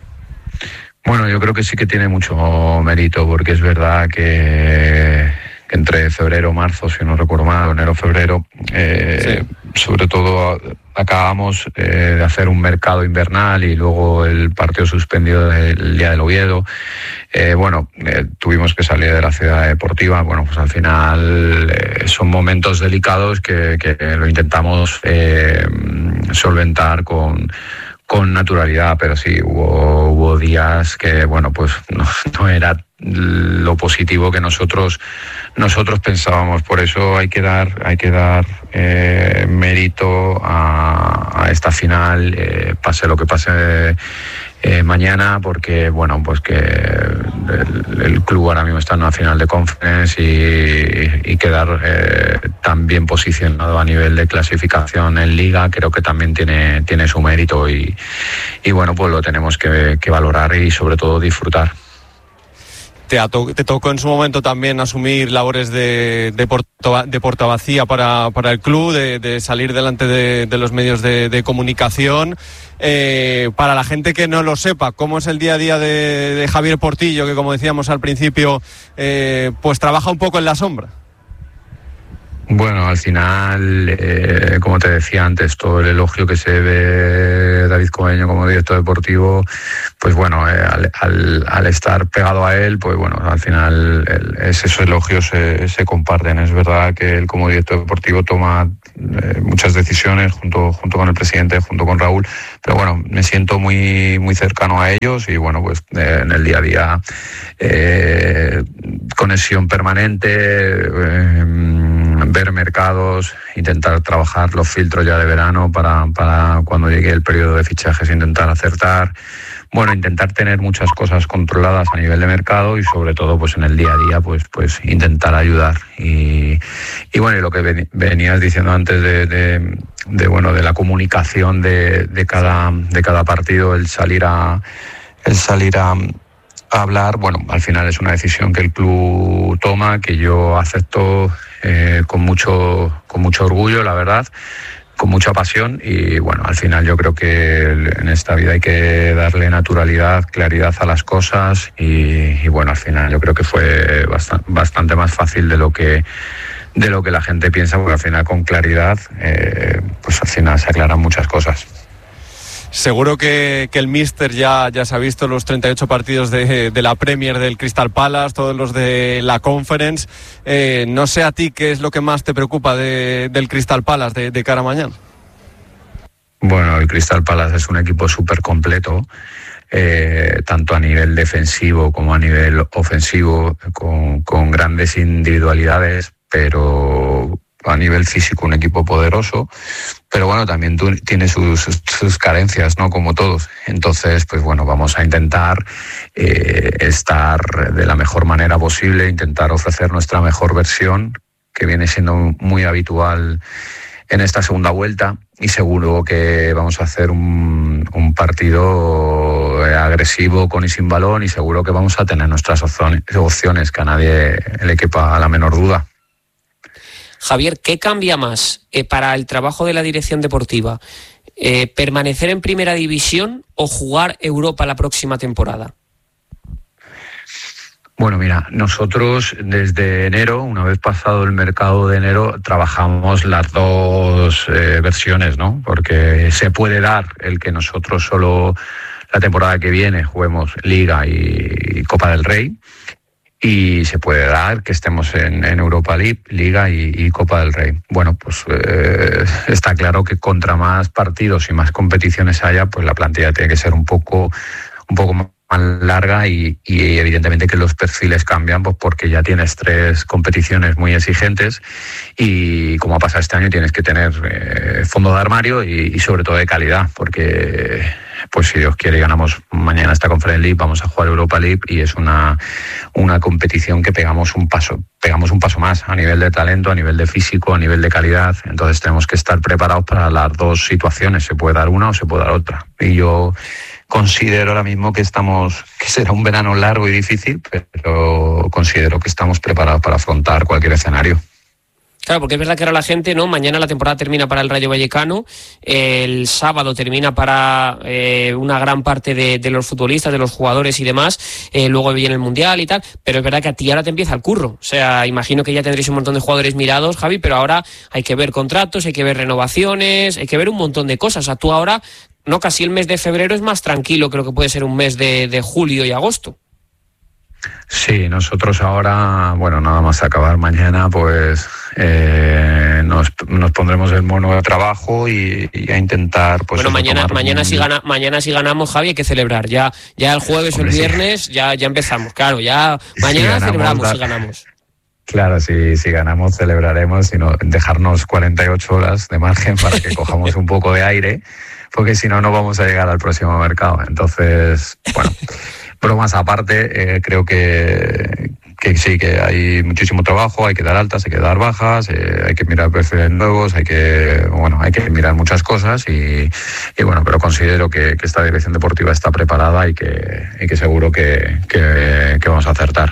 Bueno, yo creo que sí que tiene mucho mérito, porque es verdad que, que entre febrero, marzo, si no recuerdo mal, enero, febrero, eh, sí. sobre todo acabamos eh, de hacer un mercado invernal y luego el partido suspendido el día del Oviedo. Eh, bueno, eh, tuvimos que salir de la ciudad deportiva. Bueno, pues al final eh, son momentos delicados que, que lo intentamos eh, solventar con, con naturalidad, pero sí, hubo, hubo días que, bueno, pues no, no era lo positivo que nosotros nosotros pensábamos. Por eso hay que dar hay que dar eh, mérito a, a esta final, eh, pase lo que pase eh, mañana, porque bueno, pues que el, el club ahora mismo está en una final de Conference y, y quedar eh, tan bien posicionado a nivel de clasificación en Liga, creo que también tiene tiene su mérito, y, y bueno, pues lo tenemos que, que valorar y sobre todo disfrutar. Te, ato- te tocó en su momento también asumir labores de, de, porta, de portavacía para, para el club, de, de salir delante de, de los medios de, de comunicación. Eh, para la gente que no lo sepa, ¿cómo es el día a día de, de Javier Portillo, que como decíamos al principio, eh, pues trabaja un poco en la sombra? Bueno, al final, eh, como te decía antes, todo el elogio que se ve David Cobeño como director deportivo, pues bueno, eh, al, al, al estar pegado a él, pues bueno, al final el, esos elogios se, se comparten. Es verdad que él como director deportivo toma eh, muchas decisiones junto, junto con el presidente, junto con Raúl, pero bueno, me siento muy, muy cercano a ellos y bueno, pues eh, en el día a día eh, conexión permanente, eh, ver mercados, intentar trabajar los filtros ya de verano para, para cuando llegue el periodo de fichajes intentar acertar. Bueno, intentar tener muchas cosas controladas a nivel de mercado y sobre todo pues en el día a día pues pues intentar ayudar. Y, y bueno, y lo que venías diciendo antes de, de, de bueno de la comunicación de, de cada de cada partido, el salir a el salir a a hablar, bueno, al final es una decisión que el club toma, que yo acepto eh, con mucho con mucho orgullo, la verdad, con mucha pasión y bueno, al final yo creo que en esta vida hay que darle naturalidad, claridad a las cosas y, y bueno, al final yo creo que fue bastante, bastante más fácil de lo que de lo que la gente piensa, porque al final con claridad eh, pues al final se aclaran muchas cosas. Seguro que, que el míster ya, ya se ha visto los treinta y ocho partidos de, de la Premier del Crystal Palace, todos los de la Conference. Eh, no sé a ti qué es lo que más te preocupa de, del Crystal Palace de, de cara a mañana. Bueno, el Crystal Palace es un equipo súper completo, eh, tanto a nivel defensivo como a nivel ofensivo, con, con grandes individualidades, pero a nivel físico un equipo poderoso, pero bueno, también tú, tiene sus, sus, sus carencias, ¿no? Como todos. Entonces, pues bueno, vamos a intentar eh, estar de la mejor manera posible, intentar ofrecer nuestra mejor versión, que viene siendo muy habitual en esta segunda vuelta, y seguro que vamos a hacer un, un partido agresivo con y sin balón, y seguro que vamos a tener nuestras opciones, que a nadie le quepa la menor duda. Javier, ¿qué cambia más eh, para el trabajo de la dirección deportiva? Eh, ¿Permanecer en primera división o jugar Europa la próxima temporada? Bueno, mira, nosotros desde enero, una vez pasado el mercado de enero, trabajamos las dos eh, versiones, ¿no? Porque se puede dar el que nosotros solo la temporada que viene juguemos Liga y Copa del Rey, y se puede dar que estemos en, en Europa League, Liga y, y Copa del Rey. Bueno, pues eh, está claro que contra más partidos y más competiciones haya, pues la plantilla tiene que ser un poco, un poco más larga y, y evidentemente que los perfiles cambian, pues porque ya tienes tres competiciones muy exigentes y como ha pasado este año tienes que tener eh, fondo de armario y, y sobre todo de calidad, porque pues si Dios quiere ganamos mañana esta Conference League, vamos a jugar Europa League y es una, una competición que pegamos un paso, pegamos un paso más a nivel de talento, a nivel de físico, a nivel de calidad. Entonces tenemos que estar preparados para las dos situaciones, se puede dar una o se puede dar otra. Y yo considero ahora mismo que estamos, que será un verano largo y difícil, pero considero que estamos preparados para afrontar cualquier escenario. Claro, porque es verdad que ahora la gente, ¿no? Mañana la temporada termina para el Rayo Vallecano, el sábado termina para eh, una gran parte de, de los futbolistas, de los jugadores y demás, eh, luego viene el Mundial y tal, pero es verdad que a ti ahora te empieza el curro. O sea, imagino que ya tendréis un montón de jugadores mirados, Javi, pero ahora hay que ver contratos, hay que ver renovaciones, hay que ver un montón de cosas. O sea, tú ahora, no, casi el mes de febrero es más tranquilo, creo que puede ser un mes de, de julio y agosto. Sí, nosotros ahora, bueno, nada más acabar mañana, pues eh, nos, nos pondremos el mono de trabajo y, y a intentar, pues. Bueno, eso, mañana, mañana un... si gana, mañana si ganamos, Javi, hay que celebrar. Ya, ya el jueves o el viernes, sí. ya, ya empezamos. Claro, ya mañana si ganamos, celebramos da... si ganamos. Claro, si, si ganamos celebraremos, sino dejarnos cuarenta y ocho horas de margen para que cojamos un poco de aire, porque si no, no vamos a llegar al próximo mercado. Entonces, bueno. Bromas aparte, eh, creo que, que sí, que hay muchísimo trabajo, hay que dar altas, hay que dar bajas, eh, hay que mirar perfiles nuevos, hay que, bueno, hay que mirar muchas cosas y, y bueno, pero considero que, que esta dirección deportiva está preparada y que, y que seguro que, que, que vamos a acertar.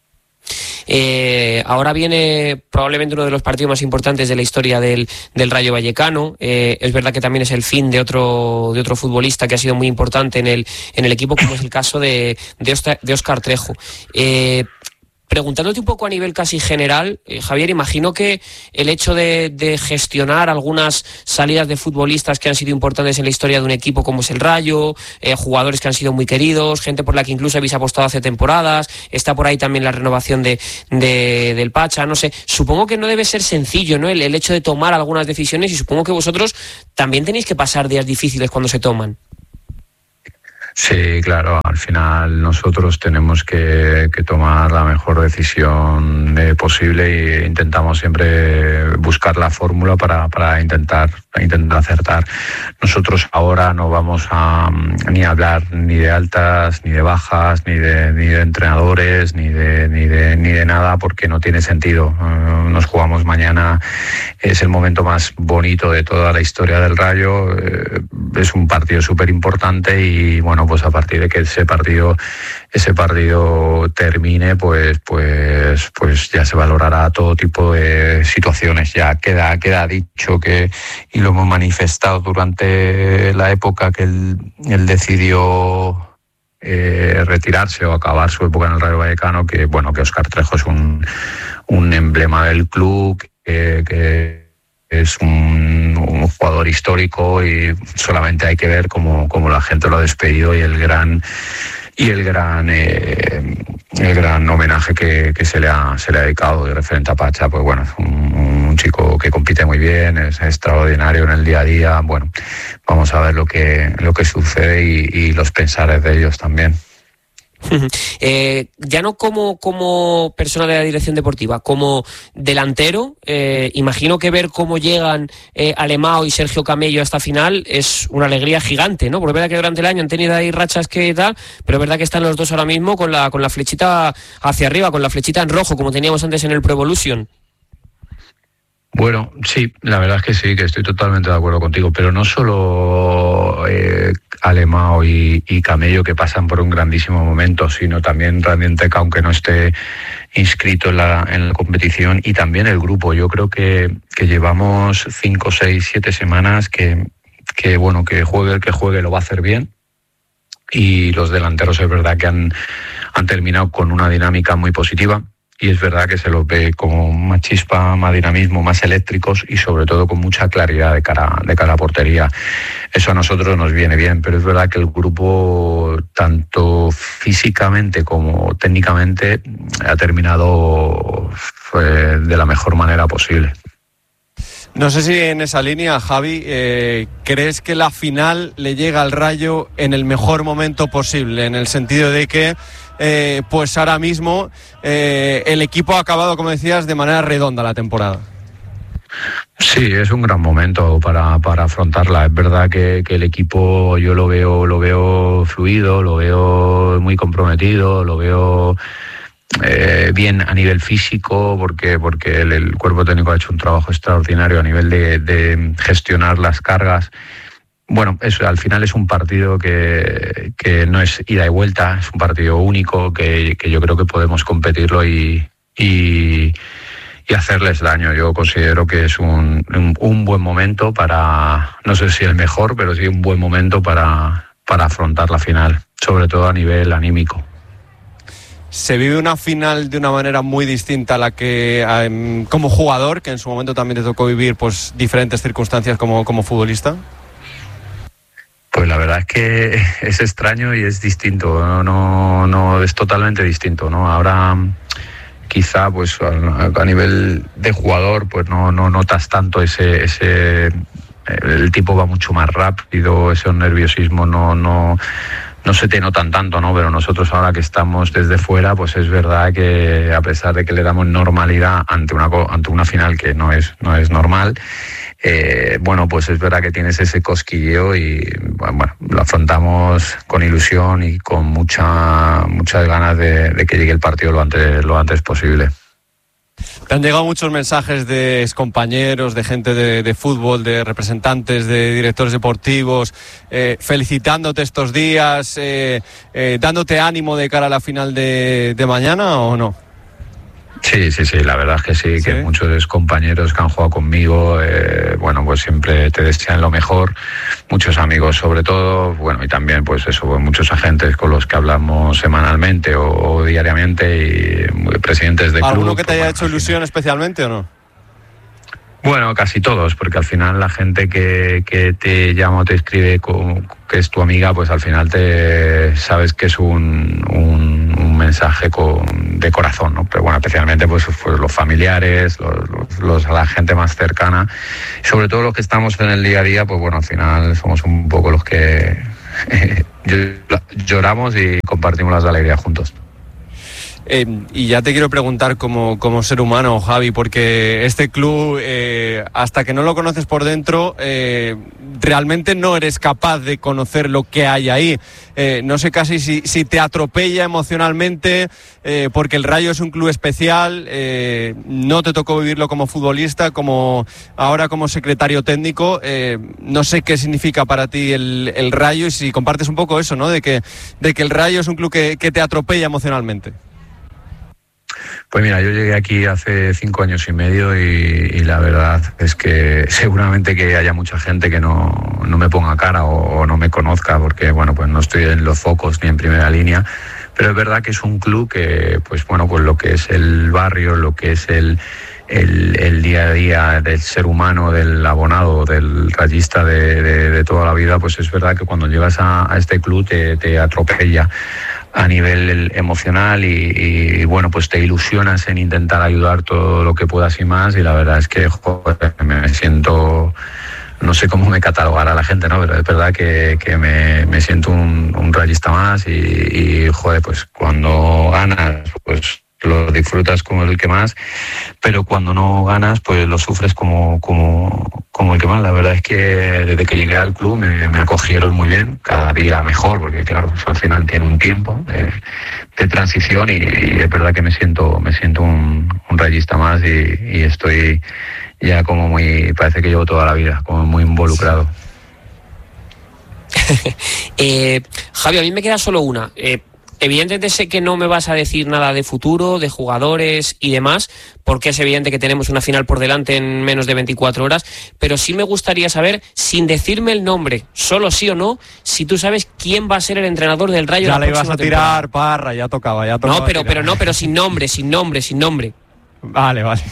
Eh, ahora viene probablemente uno de los partidos más importantes de la historia del, del Rayo Vallecano. Eh, es verdad que también es el fin de otro de otro futbolista que ha sido muy importante en el en el equipo, como es el caso de de, Oscar, de Óscar Trejo. Eh, preguntándote un poco a nivel casi general, eh, Javier, imagino que el hecho de, de gestionar algunas salidas de futbolistas que han sido importantes en la historia de un equipo como es el Rayo, eh, jugadores que han sido muy queridos, gente por la que incluso habéis apostado hace temporadas, está por ahí también la renovación de, de del Pacha, no sé, supongo que no debe ser sencillo, ¿no? El, el hecho de tomar algunas decisiones, y supongo que vosotros también tenéis que pasar días difíciles cuando se toman. Sí, claro, al final nosotros tenemos que, que tomar la mejor decisión eh, posible e intentamos siempre buscar la fórmula para, para intentar, intentar acertar. Nosotros ahora no vamos a ni a hablar ni de altas, ni de bajas, ni de, ni de entrenadores, ni de, ni de, ni de nada, porque no tiene sentido. Uh, nos jugamos mañana, es el momento más bonito de toda la historia del Rayo, eh, es un partido súper importante y bueno, pues a partir de que ese partido ese partido termine, pues pues pues ya se valorará todo tipo de situaciones. Ya queda queda dicho que, y lo hemos manifestado durante la época que él, él decidió eh, retirarse o acabar su época en el Rayo Vallecano, que bueno, que Óscar Trejo es un un emblema del club, que, que es un, un jugador histórico y solamente hay que ver cómo, cómo la gente lo ha despedido y el gran y el gran eh, el gran homenaje que, que se le ha se le ha dedicado. De referente a Pacha, pues bueno, es un, un chico que compite muy bien, es extraordinario en el día a día. Bueno, vamos a ver lo que lo que sucede y, y los pensares de ellos también. Eh, ya no como, como persona de la dirección deportiva, como delantero, eh, imagino que ver cómo llegan eh, Alemão y Sergio Camello a esta final es una alegría gigante, ¿no? Porque es verdad que durante el año han tenido ahí rachas que tal, pero es verdad que están los dos ahora mismo con la, con la flechita hacia arriba, con la flechita en rojo, como teníamos antes en el Pro Evolution. Bueno, sí, la verdad es que sí, que estoy totalmente de acuerdo contigo, pero no solo eh, Alemão y, y Camello, que pasan por un grandísimo momento, sino también Randy Enteca, aunque no esté inscrito en la, en la competición, y también el grupo. Yo creo que, que llevamos cinco, seis, siete semanas que, que, bueno, que juegue el que juegue lo va a hacer bien, y los delanteros es verdad que han, han terminado con una dinámica muy positiva. Y es verdad que se los ve como más chispa, más dinamismo, más eléctricos y sobre todo con mucha claridad de cara, de cara a portería. Eso a nosotros nos viene bien, pero es verdad que el grupo, tanto físicamente como técnicamente, ha terminado eh, de la mejor manera posible. No sé si en esa línea, Javi, eh, ¿crees que la final le llega al Rayo en el mejor momento posible? En el sentido de que Eh, pues ahora mismo eh, el equipo ha acabado, como decías, de manera redonda la temporada. Sí, es un gran momento para, para afrontarla. Es verdad que, que el equipo yo lo veo, lo veo fluido, lo veo muy comprometido, lo veo eh, bien a nivel físico, porque, porque el, el cuerpo técnico ha hecho un trabajo extraordinario a nivel de, de gestionar las cargas. Bueno, eso al final es un partido que, que no es ida y vuelta, es un partido único que, que yo creo que podemos competirlo y, y, y hacerles daño. Yo considero que es un, un, un buen momento para, no sé si el mejor, pero sí un buen momento para, para afrontar la final, sobre todo a nivel anímico. Se vive una final de una manera muy distinta a la que um, como jugador, que en su momento también te tocó vivir pues diferentes circunstancias como, como futbolista. Pues la verdad es que es extraño y es distinto, no, no, no es totalmente distinto, ¿no? Ahora quizá pues a, a nivel de jugador pues no, no notas tanto ese, ese el tipo va mucho más rápido, ese nerviosismo no, no, no se te notan tanto, ¿no? Pero nosotros ahora que estamos desde fuera, pues es verdad que a pesar de que le damos normalidad ante una ante una final que no es no es normal. Eh, bueno, pues es verdad que tienes ese cosquilleo y bueno, lo afrontamos con ilusión y con mucha muchas ganas de, de que llegue el partido lo antes, lo antes posible. Te han llegado muchos mensajes de compañeros, de gente de, de fútbol, de representantes, de directores deportivos, eh, felicitándote estos días, eh, eh, dándote ánimo de cara a la final de, de mañana, ¿o no? Sí, sí, sí, la verdad es que sí, ¿Sí? que muchos compañeros que han jugado conmigo, eh, bueno, pues siempre te desean lo mejor, muchos amigos sobre todo, bueno, y también pues eso, muchos agentes con los que hablamos semanalmente o, o diariamente y presidentes de club. ¿Alguno que te pues, haya bueno, hecho ilusión especialmente o no? Bueno, casi todos, porque al final la gente que, que te llama o te escribe con, que es tu amiga, pues al final te sabes que es un, un, un mensaje con, de corazón, ¿no? Pero bueno, especialmente pues, pues los familiares, los, los, los, la gente más cercana, y sobre todo los que estamos en el día a día, pues bueno, al final somos un poco los que eh, lloramos y compartimos las alegrías juntos. Eh, y ya te quiero preguntar como, como ser humano, Javi, porque este club, eh, hasta que no lo conoces por dentro, eh, realmente no eres capaz de conocer lo que hay ahí. Eh, no sé casi si, si te atropella emocionalmente, eh, porque el Rayo es un club especial, eh, no te tocó vivirlo como futbolista, como ahora como secretario técnico. Eh, no sé qué significa para ti el, el Rayo y si compartes un poco eso, ¿no? De que, de que el Rayo es un club que, que te atropella emocionalmente. Pues mira, yo llegué aquí hace cinco años y medio y, y la verdad es que seguramente que haya mucha gente que no, no me ponga cara o, o no me conozca porque, bueno, pues no estoy en los focos ni en primera línea, pero es verdad que es un club que, pues bueno, pues lo que es el barrio, lo que es el, el, el día a día del ser humano, del abonado, del rayista de, de, de toda la vida, pues es verdad que cuando llegas a, a este club te, te atropella a nivel emocional y, y bueno, pues te ilusionas en intentar ayudar todo lo que puedas y más, y la verdad es que joder, me siento, no sé cómo me catalogará la gente, ¿no? Pero es verdad que, que me, me siento un, un rayista más y, y joder, pues cuando ganas, pues lo disfrutas como el que más, pero cuando no ganas, pues lo sufres como, como, como el que más. La verdad es que desde que llegué al club me, me acogieron muy bien, cada día mejor, porque claro, pues al final tiene un tiempo de, de transición y, y es verdad que me siento, me siento un, un rayista más y, y estoy ya como muy, parece que llevo toda la vida, como muy involucrado. eh, Javi, a mí me queda solo una. Eh, Evidentemente sé que no me vas a decir nada de futuro, de jugadores y demás, porque es evidente que tenemos una final por delante en menos de veinticuatro horas, pero sí me gustaría saber, sin decirme el nombre, solo sí o no, si tú sabes quién va a ser el entrenador del Rayo ya la próxima temporada. Ya le ibas a tirar, Parra, ya tocaba, ya tocaba. No, pero, pero no, pero sin nombre, sin nombre, sin nombre. Vale, vale.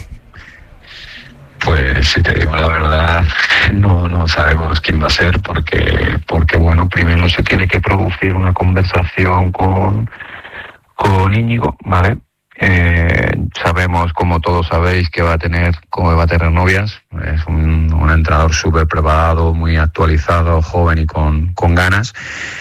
Pues si te digo la verdad, no, no sabemos quién va a ser porque, porque bueno, primero se tiene que producir una conversación con, con Íñigo, ¿vale? Eh, sabemos, como todos sabéis, que va a tener, como va a tener novias. Es un, un entrenador súper preparado, muy actualizado, joven y con, con ganas.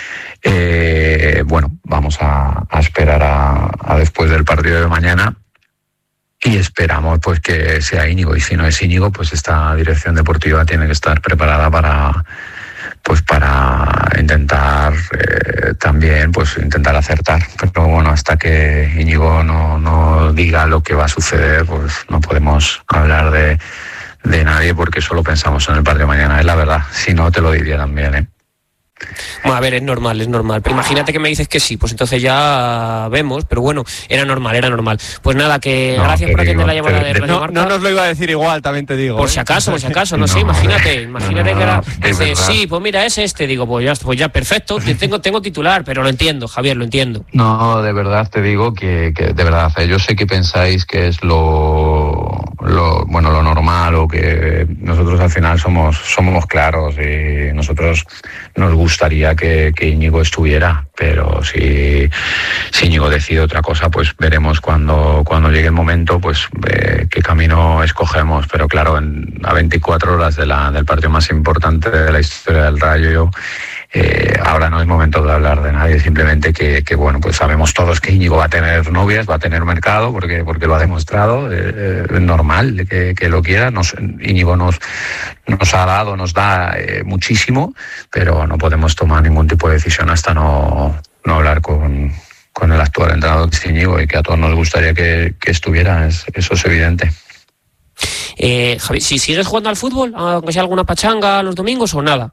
Eh, bueno, vamos a, a esperar a, a después del partido de mañana. Y esperamos pues que sea Íñigo, y si no es Íñigo, pues esta dirección deportiva tiene que estar preparada para pues para intentar eh, también pues intentar acertar. Pero bueno, hasta que Íñigo no, no diga lo que va a suceder, pues no podemos hablar de, de nadie porque solo pensamos en el partido de mañana, es la verdad. Si no, te lo diría también, ¿eh? Bueno, a ver, es normal, es normal. Pero imagínate que me dices que sí, pues entonces ya vemos, pero bueno, era normal, era normal. Pues nada, que no, gracias por atender la llamada de Radio no, Marca. No nos lo iba a decir igual, también te digo. Por ¿eh? si acaso, por si acaso, no, no sé, imagínate, imagínate no, que era, dice, sí, pues mira, es este, digo, pues ya, pues ya perfecto, tengo, tengo titular, pero lo entiendo, Javier, lo entiendo. No, de verdad te digo que, que de verdad, yo sé que pensáis que es lo, lo bueno, lo normal, o que nosotros al final somos, somos claros y nosotros nos gustaría que, que Íñigo estuviera, pero si, si Íñigo decide otra cosa, pues veremos cuando, cuando llegue el momento, pues eh, qué camino escogemos. Pero claro, en, a veinticuatro horas de la, del partido más importante de la historia del Rayo, eh, ahora no es momento de hablar de nadie, simplemente que, que bueno, pues sabemos todos que Íñigo va a tener novias, va a tener mercado, porque, porque lo ha demostrado, eh, es normal que, que lo quiera. Nos, Íñigo nos, nos ha dado, nos da eh, muchísimo, pero no podemos tomar ningún tipo de decisión hasta no, no hablar con, con el actual entrenador Íñigo, y que a todos nos gustaría que, que estuviera, es, eso es evidente. Eh, Javi, si sigues jugando al fútbol, aunque sea alguna pachanga los domingos o nada.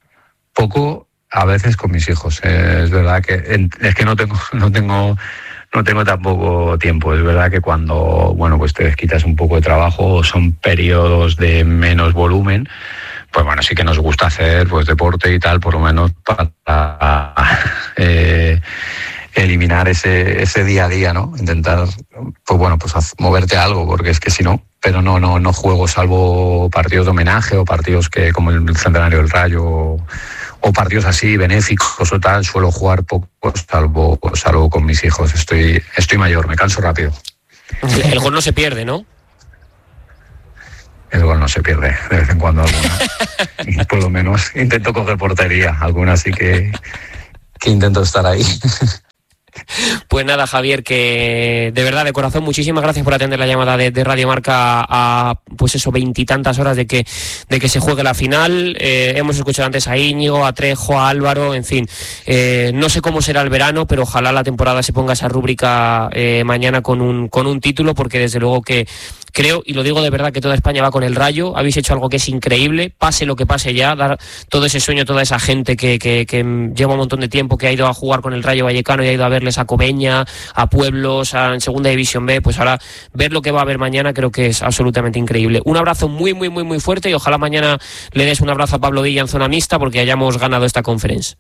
Poco, a veces con mis hijos. Eh, es verdad que es que no tengo no tengo no tengo tampoco tiempo. Es verdad que cuando, bueno, pues te desquitas un poco de trabajo o son periodos de menos volumen, pues bueno, sí que nos gusta hacer pues deporte y tal, por lo menos para eh, eliminar ese ese día a día, ¿no? Intentar, pues bueno, pues moverte a algo, porque es que si no, pero no no no juego salvo partidos de homenaje o partidos que como el Centenario del Rayo o, o partidos así benéficos o tal, suelo jugar poco, salvo salvo con mis hijos. Estoy estoy mayor, me canso rápido. El gol no se pierde, ¿no? El gol no se pierde, de vez en cuando alguna. Por lo menos intento coger portería, alguna sí que, que intento estar ahí. Pues nada, Javier, que de verdad, de corazón, muchísimas gracias por atender la llamada de, de Radio Marca a, pues eso, veintitantas horas de que, de que se juegue la final. Eh, hemos escuchado antes a Íñigo, a Trejo, a Álvaro, en fin. Eh, no sé cómo será el verano, pero ojalá la temporada se ponga esa rúbrica eh, mañana con un, con un título, porque desde luego que creo, y lo digo de verdad, que toda España va con el Rayo. Habéis hecho algo que es increíble, pase lo que pase ya, dar todo ese sueño a toda esa gente que, que, que lleva un montón de tiempo, que ha ido a jugar con el Rayo Vallecano y ha ido a verles a Cobeña, a Pueblos, a, en Segunda División B. Pues ahora ver lo que va a haber mañana creo que es absolutamente increíble. Un abrazo muy, muy, muy, muy fuerte, y ojalá mañana le des un abrazo a Pablo Villa en zona mixta porque hayamos ganado esta conferencia.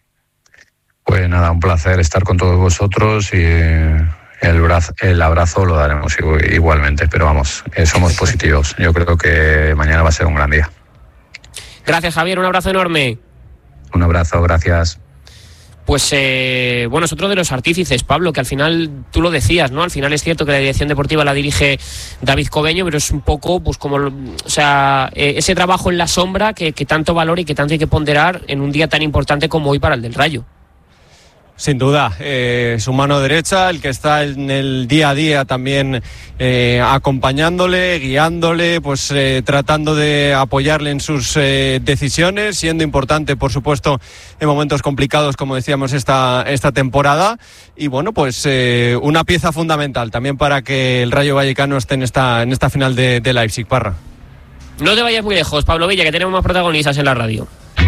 Pues nada, un placer estar con todos vosotros y el, brazo, el abrazo lo daremos igualmente, pero vamos, eh, somos positivos. Yo creo que mañana va a ser un gran día. Gracias, Javier, un abrazo enorme. Un abrazo, gracias. Pues eh, bueno, es otro de los artífices, Pablo, que al final, tú lo decías, ¿no? Al final es cierto que la dirección deportiva la dirige David Cobeño, pero es un poco, pues como, o sea, eh, ese trabajo en la sombra que, que tanto valora y que tanto hay que ponderar en un día tan importante como hoy para el del Rayo. Sin duda, eh, su mano derecha, el que está en el día a día también eh, acompañándole, guiándole, pues eh, tratando de apoyarle en sus eh, decisiones, siendo importante, por supuesto, en momentos complicados, como decíamos, esta, esta temporada. Y bueno, pues eh, una pieza fundamental también para que el Rayo Vallecano esté en esta, en esta final de, de Leipzig, Parra. No te vayas muy lejos, Pablo Villa, que tenemos más protagonistas en la radio.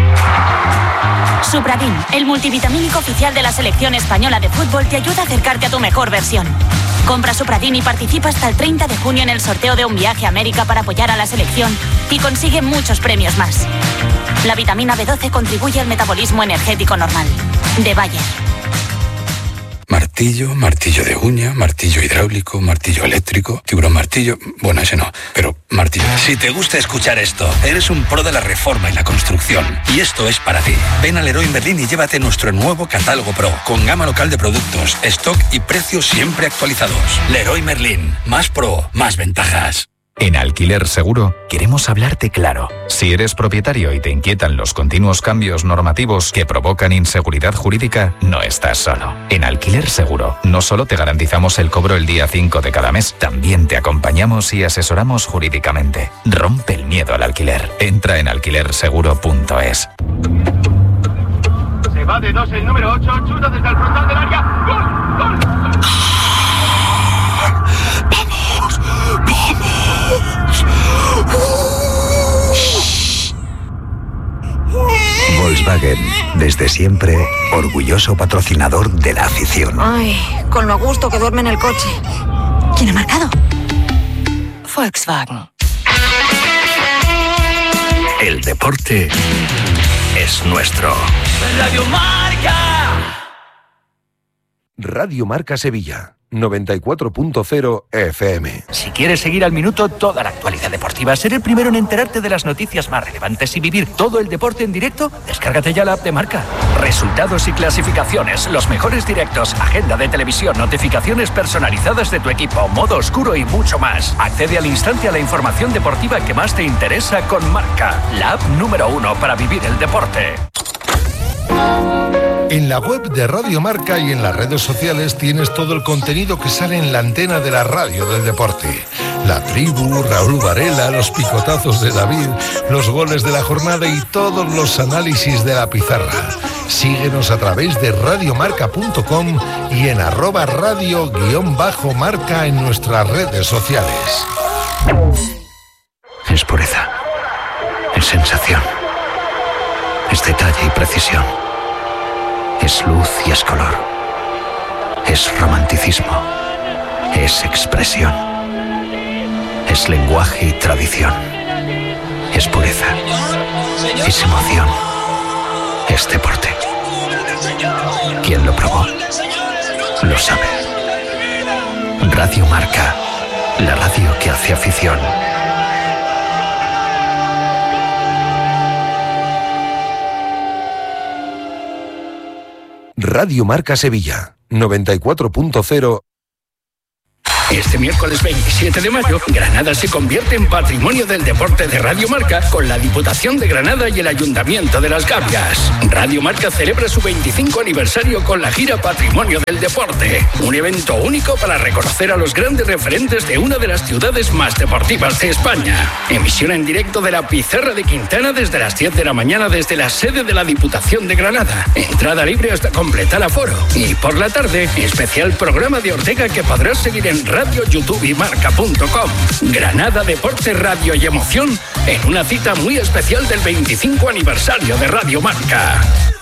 Supradin, el multivitamínico oficial de la selección española de fútbol, te ayuda a acercarte a tu mejor versión. Compra Supradin y participa hasta el treinta de junio en el sorteo de un viaje a América para apoyar a la selección y consigue muchos premios más. La vitamina B doce contribuye al metabolismo energético normal. De Bayer. Martillo, martillo de uña, martillo hidráulico, martillo eléctrico, tiburón martillo... Bueno, ese no, pero martillo... Si te gusta escuchar esto, eres un pro de la reforma y la construcción, y esto es para ti. Ven a Leroy Merlin y llévate nuestro nuevo catálogo Pro, con gama local de productos, stock y precios siempre actualizados. Leroy Merlin, más pro, más ventajas. En Alquiler Seguro queremos hablarte claro. Si eres propietario y te inquietan los continuos cambios normativos que provocan inseguridad jurídica, no estás solo. En Alquiler Seguro no solo te garantizamos el cobro el día cinco de cada mes, también te acompañamos y asesoramos jurídicamente. Rompe el miedo al alquiler. Entra en alquiler seguro punto es. Se va de dos el número ocho, chuta desde el frontal del área. ¡Gol! ¡Gol! Volkswagen, desde siempre, orgulloso patrocinador de la afición. Ay, con lo a gusto que duerme en el coche. ¿Quién ha marcado? Volkswagen. El deporte es nuestro. Radio Marca. Radio Marca Sevilla. noventa y cuatro punto cero F M. Si quieres seguir al minuto toda la actualidad deportiva, ser el primero en enterarte de las noticias más relevantes y vivir todo el deporte en directo, descárgate ya la app de Marca. Resultados y clasificaciones, los mejores directos, agenda de televisión, notificaciones personalizadas de tu equipo, modo oscuro y mucho más. Accede al instante a la información deportiva que más te interesa con Marca, la app número uno para vivir el deporte. En la web de Radio Marca y en las redes sociales tienes todo el contenido que sale en la antena de la radio del deporte. La tribu, Raúl Varela, los picotazos de David, los goles de la jornada y todos los análisis de la pizarra. Síguenos a través de radiomarca punto com y en arroba radio guión bajo marca en nuestras redes sociales. Es pureza, es sensación, es detalle y precisión. Es luz y es color. Es Es romanticismo. Es expresión. Es lenguaje y tradición. Es pureza. Es emoción. Es deporte. Quien lo probó, lo sabe. Radio Marca, la radio que hace afición. Radio Marca Sevilla, noventa y cuatro punto cero. Este miércoles veintisiete de mayo, Granada se convierte en Patrimonio del Deporte de Radio Marca con la Diputación de Granada y el Ayuntamiento de Las Gavias. Radio Marca celebra su veinticinco aniversario con la gira Patrimonio del Deporte, un evento único para reconocer a los grandes referentes de una de las ciudades más deportivas de España. Emisión en directo de la Pizarra de Quintana desde las diez de la mañana desde la sede de la Diputación de Granada. Entrada libre hasta completar aforo. Y por la tarde, especial programa de Ortega que podrás seguir en Radio, YouTube y Marca punto com. Granada, deporte, radio y emoción en una cita muy especial del veinticinco aniversario de Radio Marca.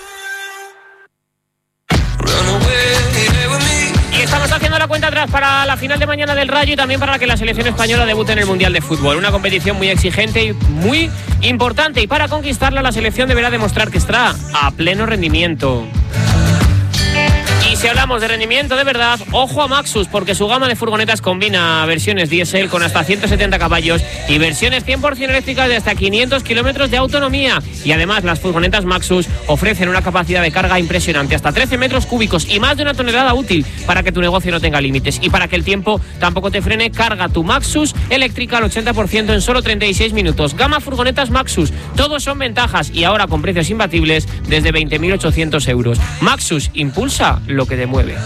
Y estamos haciendo la cuenta atrás para la final de mañana del Rayo y también para que la selección española debute en el Mundial de Fútbol. Una competición muy exigente y muy importante. Y para conquistarla, la selección deberá demostrar que estará a pleno rendimiento. Y si hablamos de rendimiento de verdad, ojo a Maxus, porque su gama de furgonetas combina versiones diésel con hasta ciento setenta caballos y versiones cien por ciento eléctricas de hasta quinientos kilómetros de autonomía. Y además las furgonetas Maxus ofrecen una capacidad de carga impresionante, hasta trece metros cúbicos y más de una tonelada útil para que tu negocio no tenga límites. Y para que el tiempo tampoco te frene, carga tu Maxus eléctrica al ochenta por ciento en solo treinta y seis minutos. Gama furgonetas Maxus, todos son ventajas y ahora con precios imbatibles desde veinte mil ochocientos euros. Maxus, impulsa lo que te mueve.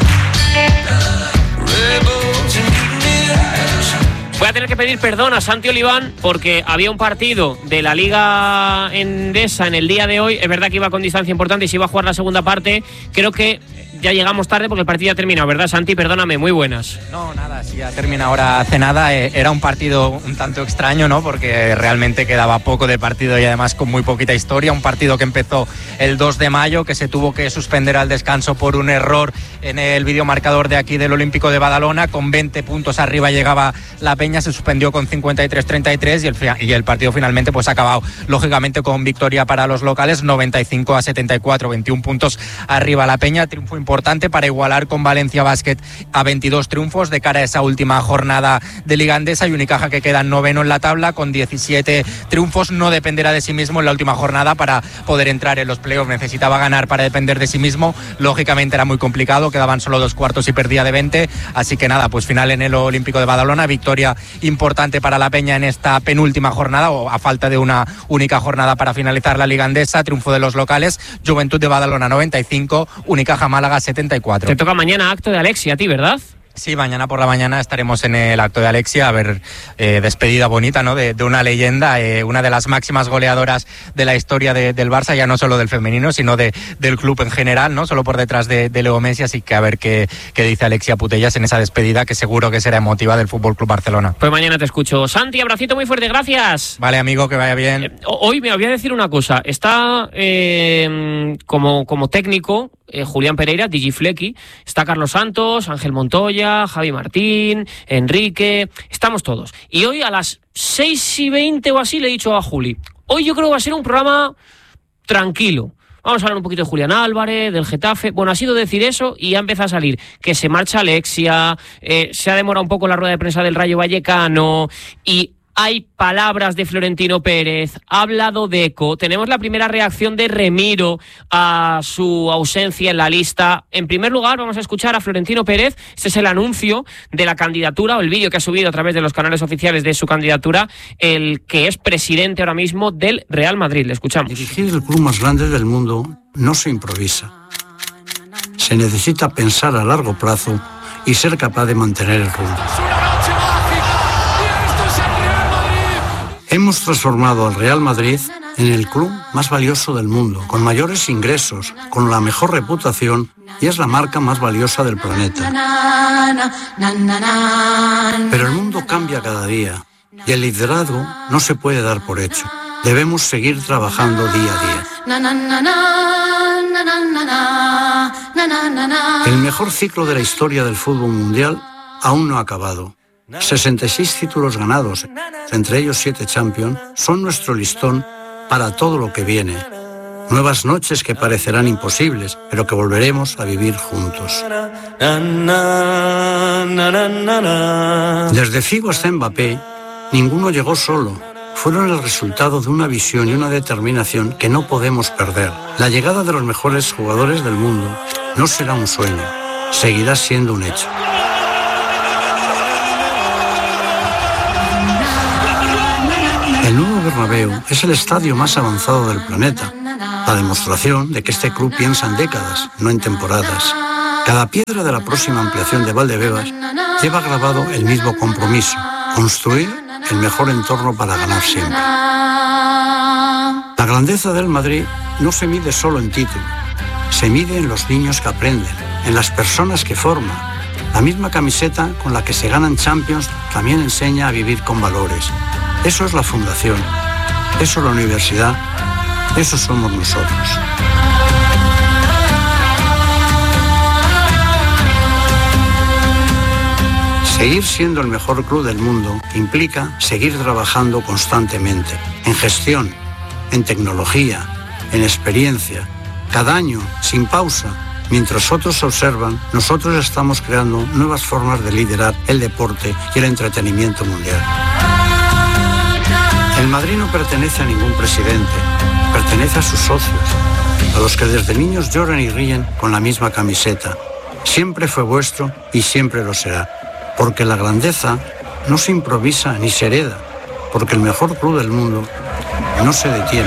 Voy a tener que pedir perdón a Santi Oliván porque había un partido de la Liga Endesa en el día de hoy. Es verdad que iba con distancia importante y se iba a jugar la segunda parte. Creo que ya llegamos tarde porque el partido ya ha terminado, ¿verdad, Santi? Perdóname, muy buenas. No, nada, sí, ya termina ahora hace nada. Eh, era un partido un tanto extraño, ¿no? Porque realmente quedaba poco de partido y además con muy poquita historia. Un partido que empezó el dos de mayo, que se tuvo que suspender al descanso por un error en el videomarcador de aquí del Olímpico de Badalona. Con veinte puntos arriba llegaba la Peña, se suspendió con cincuenta y tres treinta y tres y el, y el partido finalmente pues ha acabado, lógicamente, con victoria para los locales, noventa y cinco a setenta y cuatro, veintiún puntos arriba la Peña. Triunfo importante para igualar con Valencia Basket a veintidós triunfos de cara a esa última jornada de Liga Endesa, y Unicaja, que queda noveno en la tabla con diecisiete triunfos, no dependerá de sí mismo en la última jornada para poder entrar en los playoffs. Necesitaba ganar para depender de sí mismo, lógicamente era muy complicado, quedaban solo dos cuartos y perdía de veinte, así que nada, pues final en el Olímpico de Badalona, victoria importante para la Peña en esta penúltima jornada, o a falta de una única jornada para finalizar la Liga Endesa. Triunfo de los locales, Juventud de Badalona noventa y cinco, Unicaja Málaga setenta y cuatro. Te toca mañana acto de Alexia a ti, ¿verdad? Sí, mañana por la mañana estaremos en el acto de Alexia, a ver, eh, despedida bonita, ¿no? De, de una leyenda, eh, una de las máximas goleadoras de la historia de, del Barça, ya no solo del femenino, sino de, del club en general, ¿no? Solo por detrás de, de Leo Messi, así que a ver qué, qué dice Alexia Putellas en esa despedida, que seguro que será emotiva, del Fútbol Club Barcelona. Pues mañana te escucho. Santi, abracito muy fuerte, gracias. Vale, amigo, que vaya bien. Eh, hoy me voy a decir una cosa, está eh, como, como técnico Eh, Julián Pereira, Digiflequi, está Carlos Santos, Ángel Montoya, Javi Martín, Enrique, estamos todos. Y hoy a las seis y veinte o así le he dicho a Juli, hoy yo creo que va a ser un programa tranquilo. Vamos a hablar un poquito de Julián Álvarez, del Getafe. Bueno, ha sido decir eso y ya empieza a salir que se marcha Alexia, eh, se ha demorado un poco la rueda de prensa del Rayo Vallecano y hay palabras de Florentino Pérez, ha hablado Deco, tenemos la primera reacción de Remiro a su ausencia en la lista. En primer lugar, vamos a escuchar a Florentino Pérez, este es el anuncio de la candidatura, o el vídeo que ha subido a través de los canales oficiales de su candidatura, el que es presidente ahora mismo del Real Madrid. Le escuchamos. Dirigir el club más grande del mundo no se improvisa. Se necesita pensar a largo plazo y ser capaz de mantener el rumbo. Hemos transformado al Real Madrid en el club más valioso del mundo, con mayores ingresos, con la mejor reputación y es la marca más valiosa del planeta. Pero el mundo cambia cada día y el liderazgo no se puede dar por hecho. Debemos seguir trabajando día a día. El mejor ciclo de la historia del fútbol mundial aún no ha acabado. sesenta y seis títulos ganados, entre ellos siete Champions, son nuestro listón para todo lo que viene. Nuevas noches que parecerán imposibles, pero que volveremos a vivir juntos. Desde Figo hasta Mbappé, ninguno llegó solo. Fueron el resultado de una visión y una determinación que no podemos perder. La llegada de los mejores jugadores del mundo no será un sueño, seguirá siendo un hecho. El nuevo Bernabéu es el estadio más avanzado del planeta, la demostración de que este club piensa en décadas, no en temporadas. Cada piedra de la próxima ampliación de Valdebebas lleva grabado el mismo compromiso: construir el mejor entorno para ganar siempre. La grandeza del Madrid no se mide solo en título, se mide en los niños que aprenden, en las personas que forman. La misma camiseta con la que se ganan Champions también enseña a vivir con valores. Eso es la fundación, eso es la universidad, eso somos nosotros. Seguir siendo el mejor club del mundo implica seguir trabajando constantemente, en gestión, en tecnología, en experiencia, cada año, sin pausa. Mientras otros observan, nosotros estamos creando nuevas formas de liderar el deporte y el entretenimiento mundial. El Madrid no pertenece a ningún presidente, pertenece a sus socios, a los que desde niños lloran y ríen con la misma camiseta. Siempre fue vuestro y siempre lo será, porque la grandeza no se improvisa ni se hereda, porque el mejor club del mundo no se detiene.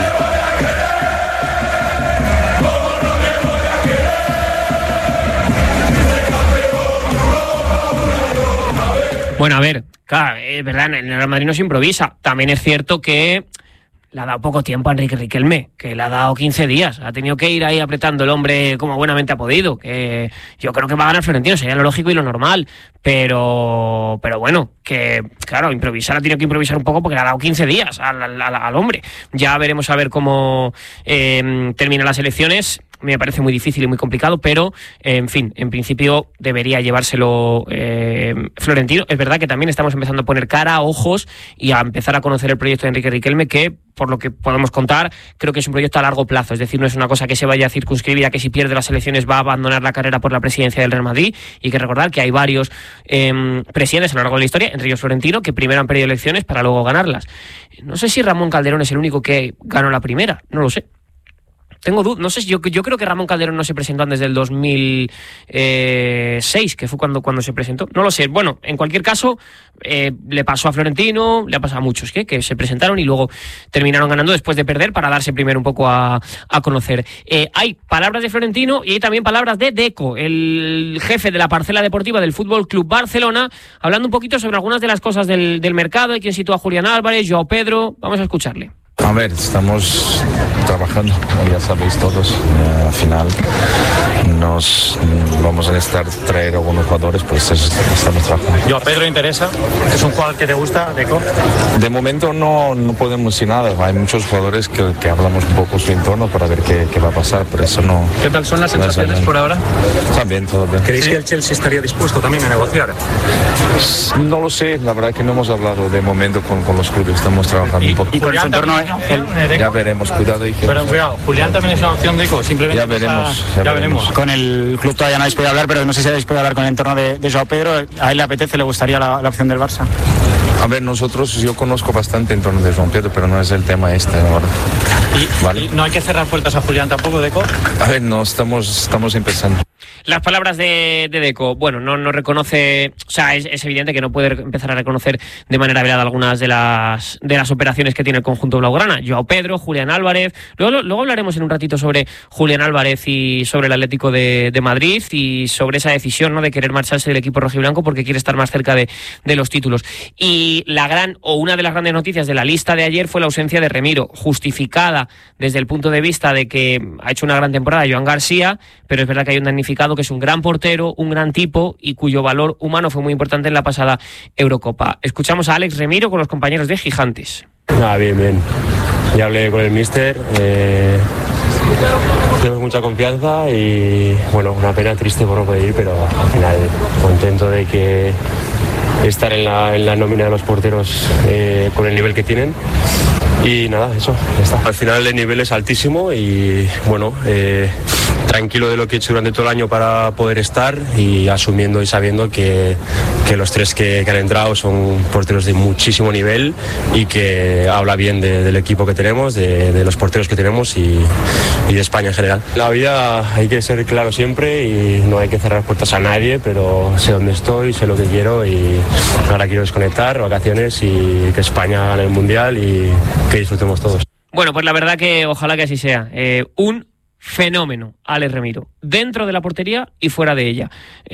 Bueno, a ver, claro, es verdad, en el Real Madrid no se improvisa. También es cierto que le ha dado poco tiempo a Enrique Riquelme, que le ha dado quince días. Ha tenido que ir ahí apretando el hombre como buenamente ha podido. Que yo creo que va a ganar Florentino, sería lo lógico y lo normal. Pero pero bueno, que claro, improvisar ha tenido que improvisar un poco porque le ha dado quince días al, al, al hombre. Ya veremos a ver cómo eh, terminan las elecciones. Me parece muy difícil y muy complicado, pero eh, en fin, en principio debería llevárselo eh, Florentino. Es verdad que también estamos empezando a poner cara, ojos y a empezar a conocer el proyecto de Enrique Riquelme, que por lo que podemos contar, creo que es un proyecto a largo plazo. Es decir, no es una cosa que se vaya a circunscribir a que si pierde las elecciones va a abandonar la carrera por la presidencia del Real Madrid. Y que recordar que hay varios eh, presidentes a lo largo de la historia, entre ellos Florentino, que primero han perdido elecciones para luego ganarlas. No sé si Ramón Calderón es el único que ganó la primera, no lo sé. Tengo dudas, no sé, yo, yo creo que Ramón Calderón no se presentó antes del dos mil seis, que fue cuando, cuando se presentó. No lo sé. Bueno, en cualquier caso, eh, le pasó a Florentino, le ha pasado a muchos ¿qué? que se presentaron y luego terminaron ganando después de perder para darse primero un poco a, a conocer. Eh, hay palabras de Florentino y hay también palabras de Deco, el jefe de la parcela deportiva del Fútbol Club Barcelona, hablando un poquito sobre algunas de las cosas del, del mercado. Hay quien sitúa a Julián Álvarez, Joao Pedro. Vamos a escucharle. A ver, estamos trabajando, como ya sabéis todos, eh, al final nos vamos a necesitar traer algunos jugadores, pues estamos trabajando. ¿Yo a Pedro interesa? ¿Es un jugador que te gusta, Deco? De momento no, no podemos decir nada, hay muchos jugadores que, que hablamos un poco su entorno para ver qué, qué va a pasar, pero eso no... ¿Qué tal son las no sensaciones por ahora? También, todo bien. ¿Creéis sí. que el Chelsea estaría dispuesto también a negociar? No lo sé, la verdad que no hemos hablado de momento con, con los clubes, estamos trabajando y, un poco. ¿Y con su entorno? El, ya veremos, cuidado. Y que... Pero cuidado, Julián también es una opción, Deco, simplemente... Ya veremos, está... ya, ya veremos. veremos. Con el club todavía no habéis podido hablar, pero no sé si habéis podido hablar con el entorno de, de Joao Pedro. ¿A él le apetece, le gustaría la, la opción del Barça? A ver, nosotros, yo conozco bastante en torno de Joao Pedro, pero no es el tema este ahora. ¿Y, ¿Vale? ¿Y no hay que cerrar puertas a Julián tampoco, Deco? A ver, no, estamos, estamos empezando. Las palabras de, de Deco, bueno, no, no reconoce, o sea, es, es evidente que no puede empezar a reconocer de manera velada algunas de las de las operaciones que tiene el conjunto blaugrana. Joao Pedro, Julián Álvarez, luego, luego hablaremos en un ratito sobre Julián Álvarez y sobre el Atlético de, de Madrid y sobre esa decisión, ¿no?, de querer marcharse del equipo rojiblanco porque quiere estar más cerca de, de los títulos. Y la gran, o una de las grandes noticias de la lista de ayer fue la ausencia de Remiro, justificada desde el punto de vista de que ha hecho una gran temporada Joan García, pero es verdad que hay un damnificado que es un gran portero, un gran tipo y cuyo valor humano fue muy importante en la pasada Eurocopa. Escuchamos a Alex Remiro con los compañeros de Gigantes. Ah, bien, bien. Ya hablé con el míster. Eh, tenemos mucha confianza y bueno, una pena triste por no poder ir, pero al final contento de que estar en la, en la nómina de los porteros eh, con el nivel que tienen. Y nada, eso, ya está. Al final el nivel es altísimo y bueno, eh, tranquilo de lo que he hecho durante todo el año para poder estar y asumiendo y sabiendo que, que los tres que, que han entrado son porteros de muchísimo nivel y que habla bien de, del equipo que tenemos, de, de los porteros que tenemos y, y de España en general. La vida hay que ser claro siempre y no hay que cerrar puertas a nadie, pero sé dónde estoy, sé lo que quiero y ahora quiero desconectar, vacaciones y que España gane el Mundial y que disfrutemos todos. Bueno, pues la verdad que ojalá que así sea. Eh, un fenómeno, Alex Remiro, dentro de la portería y fuera de ella.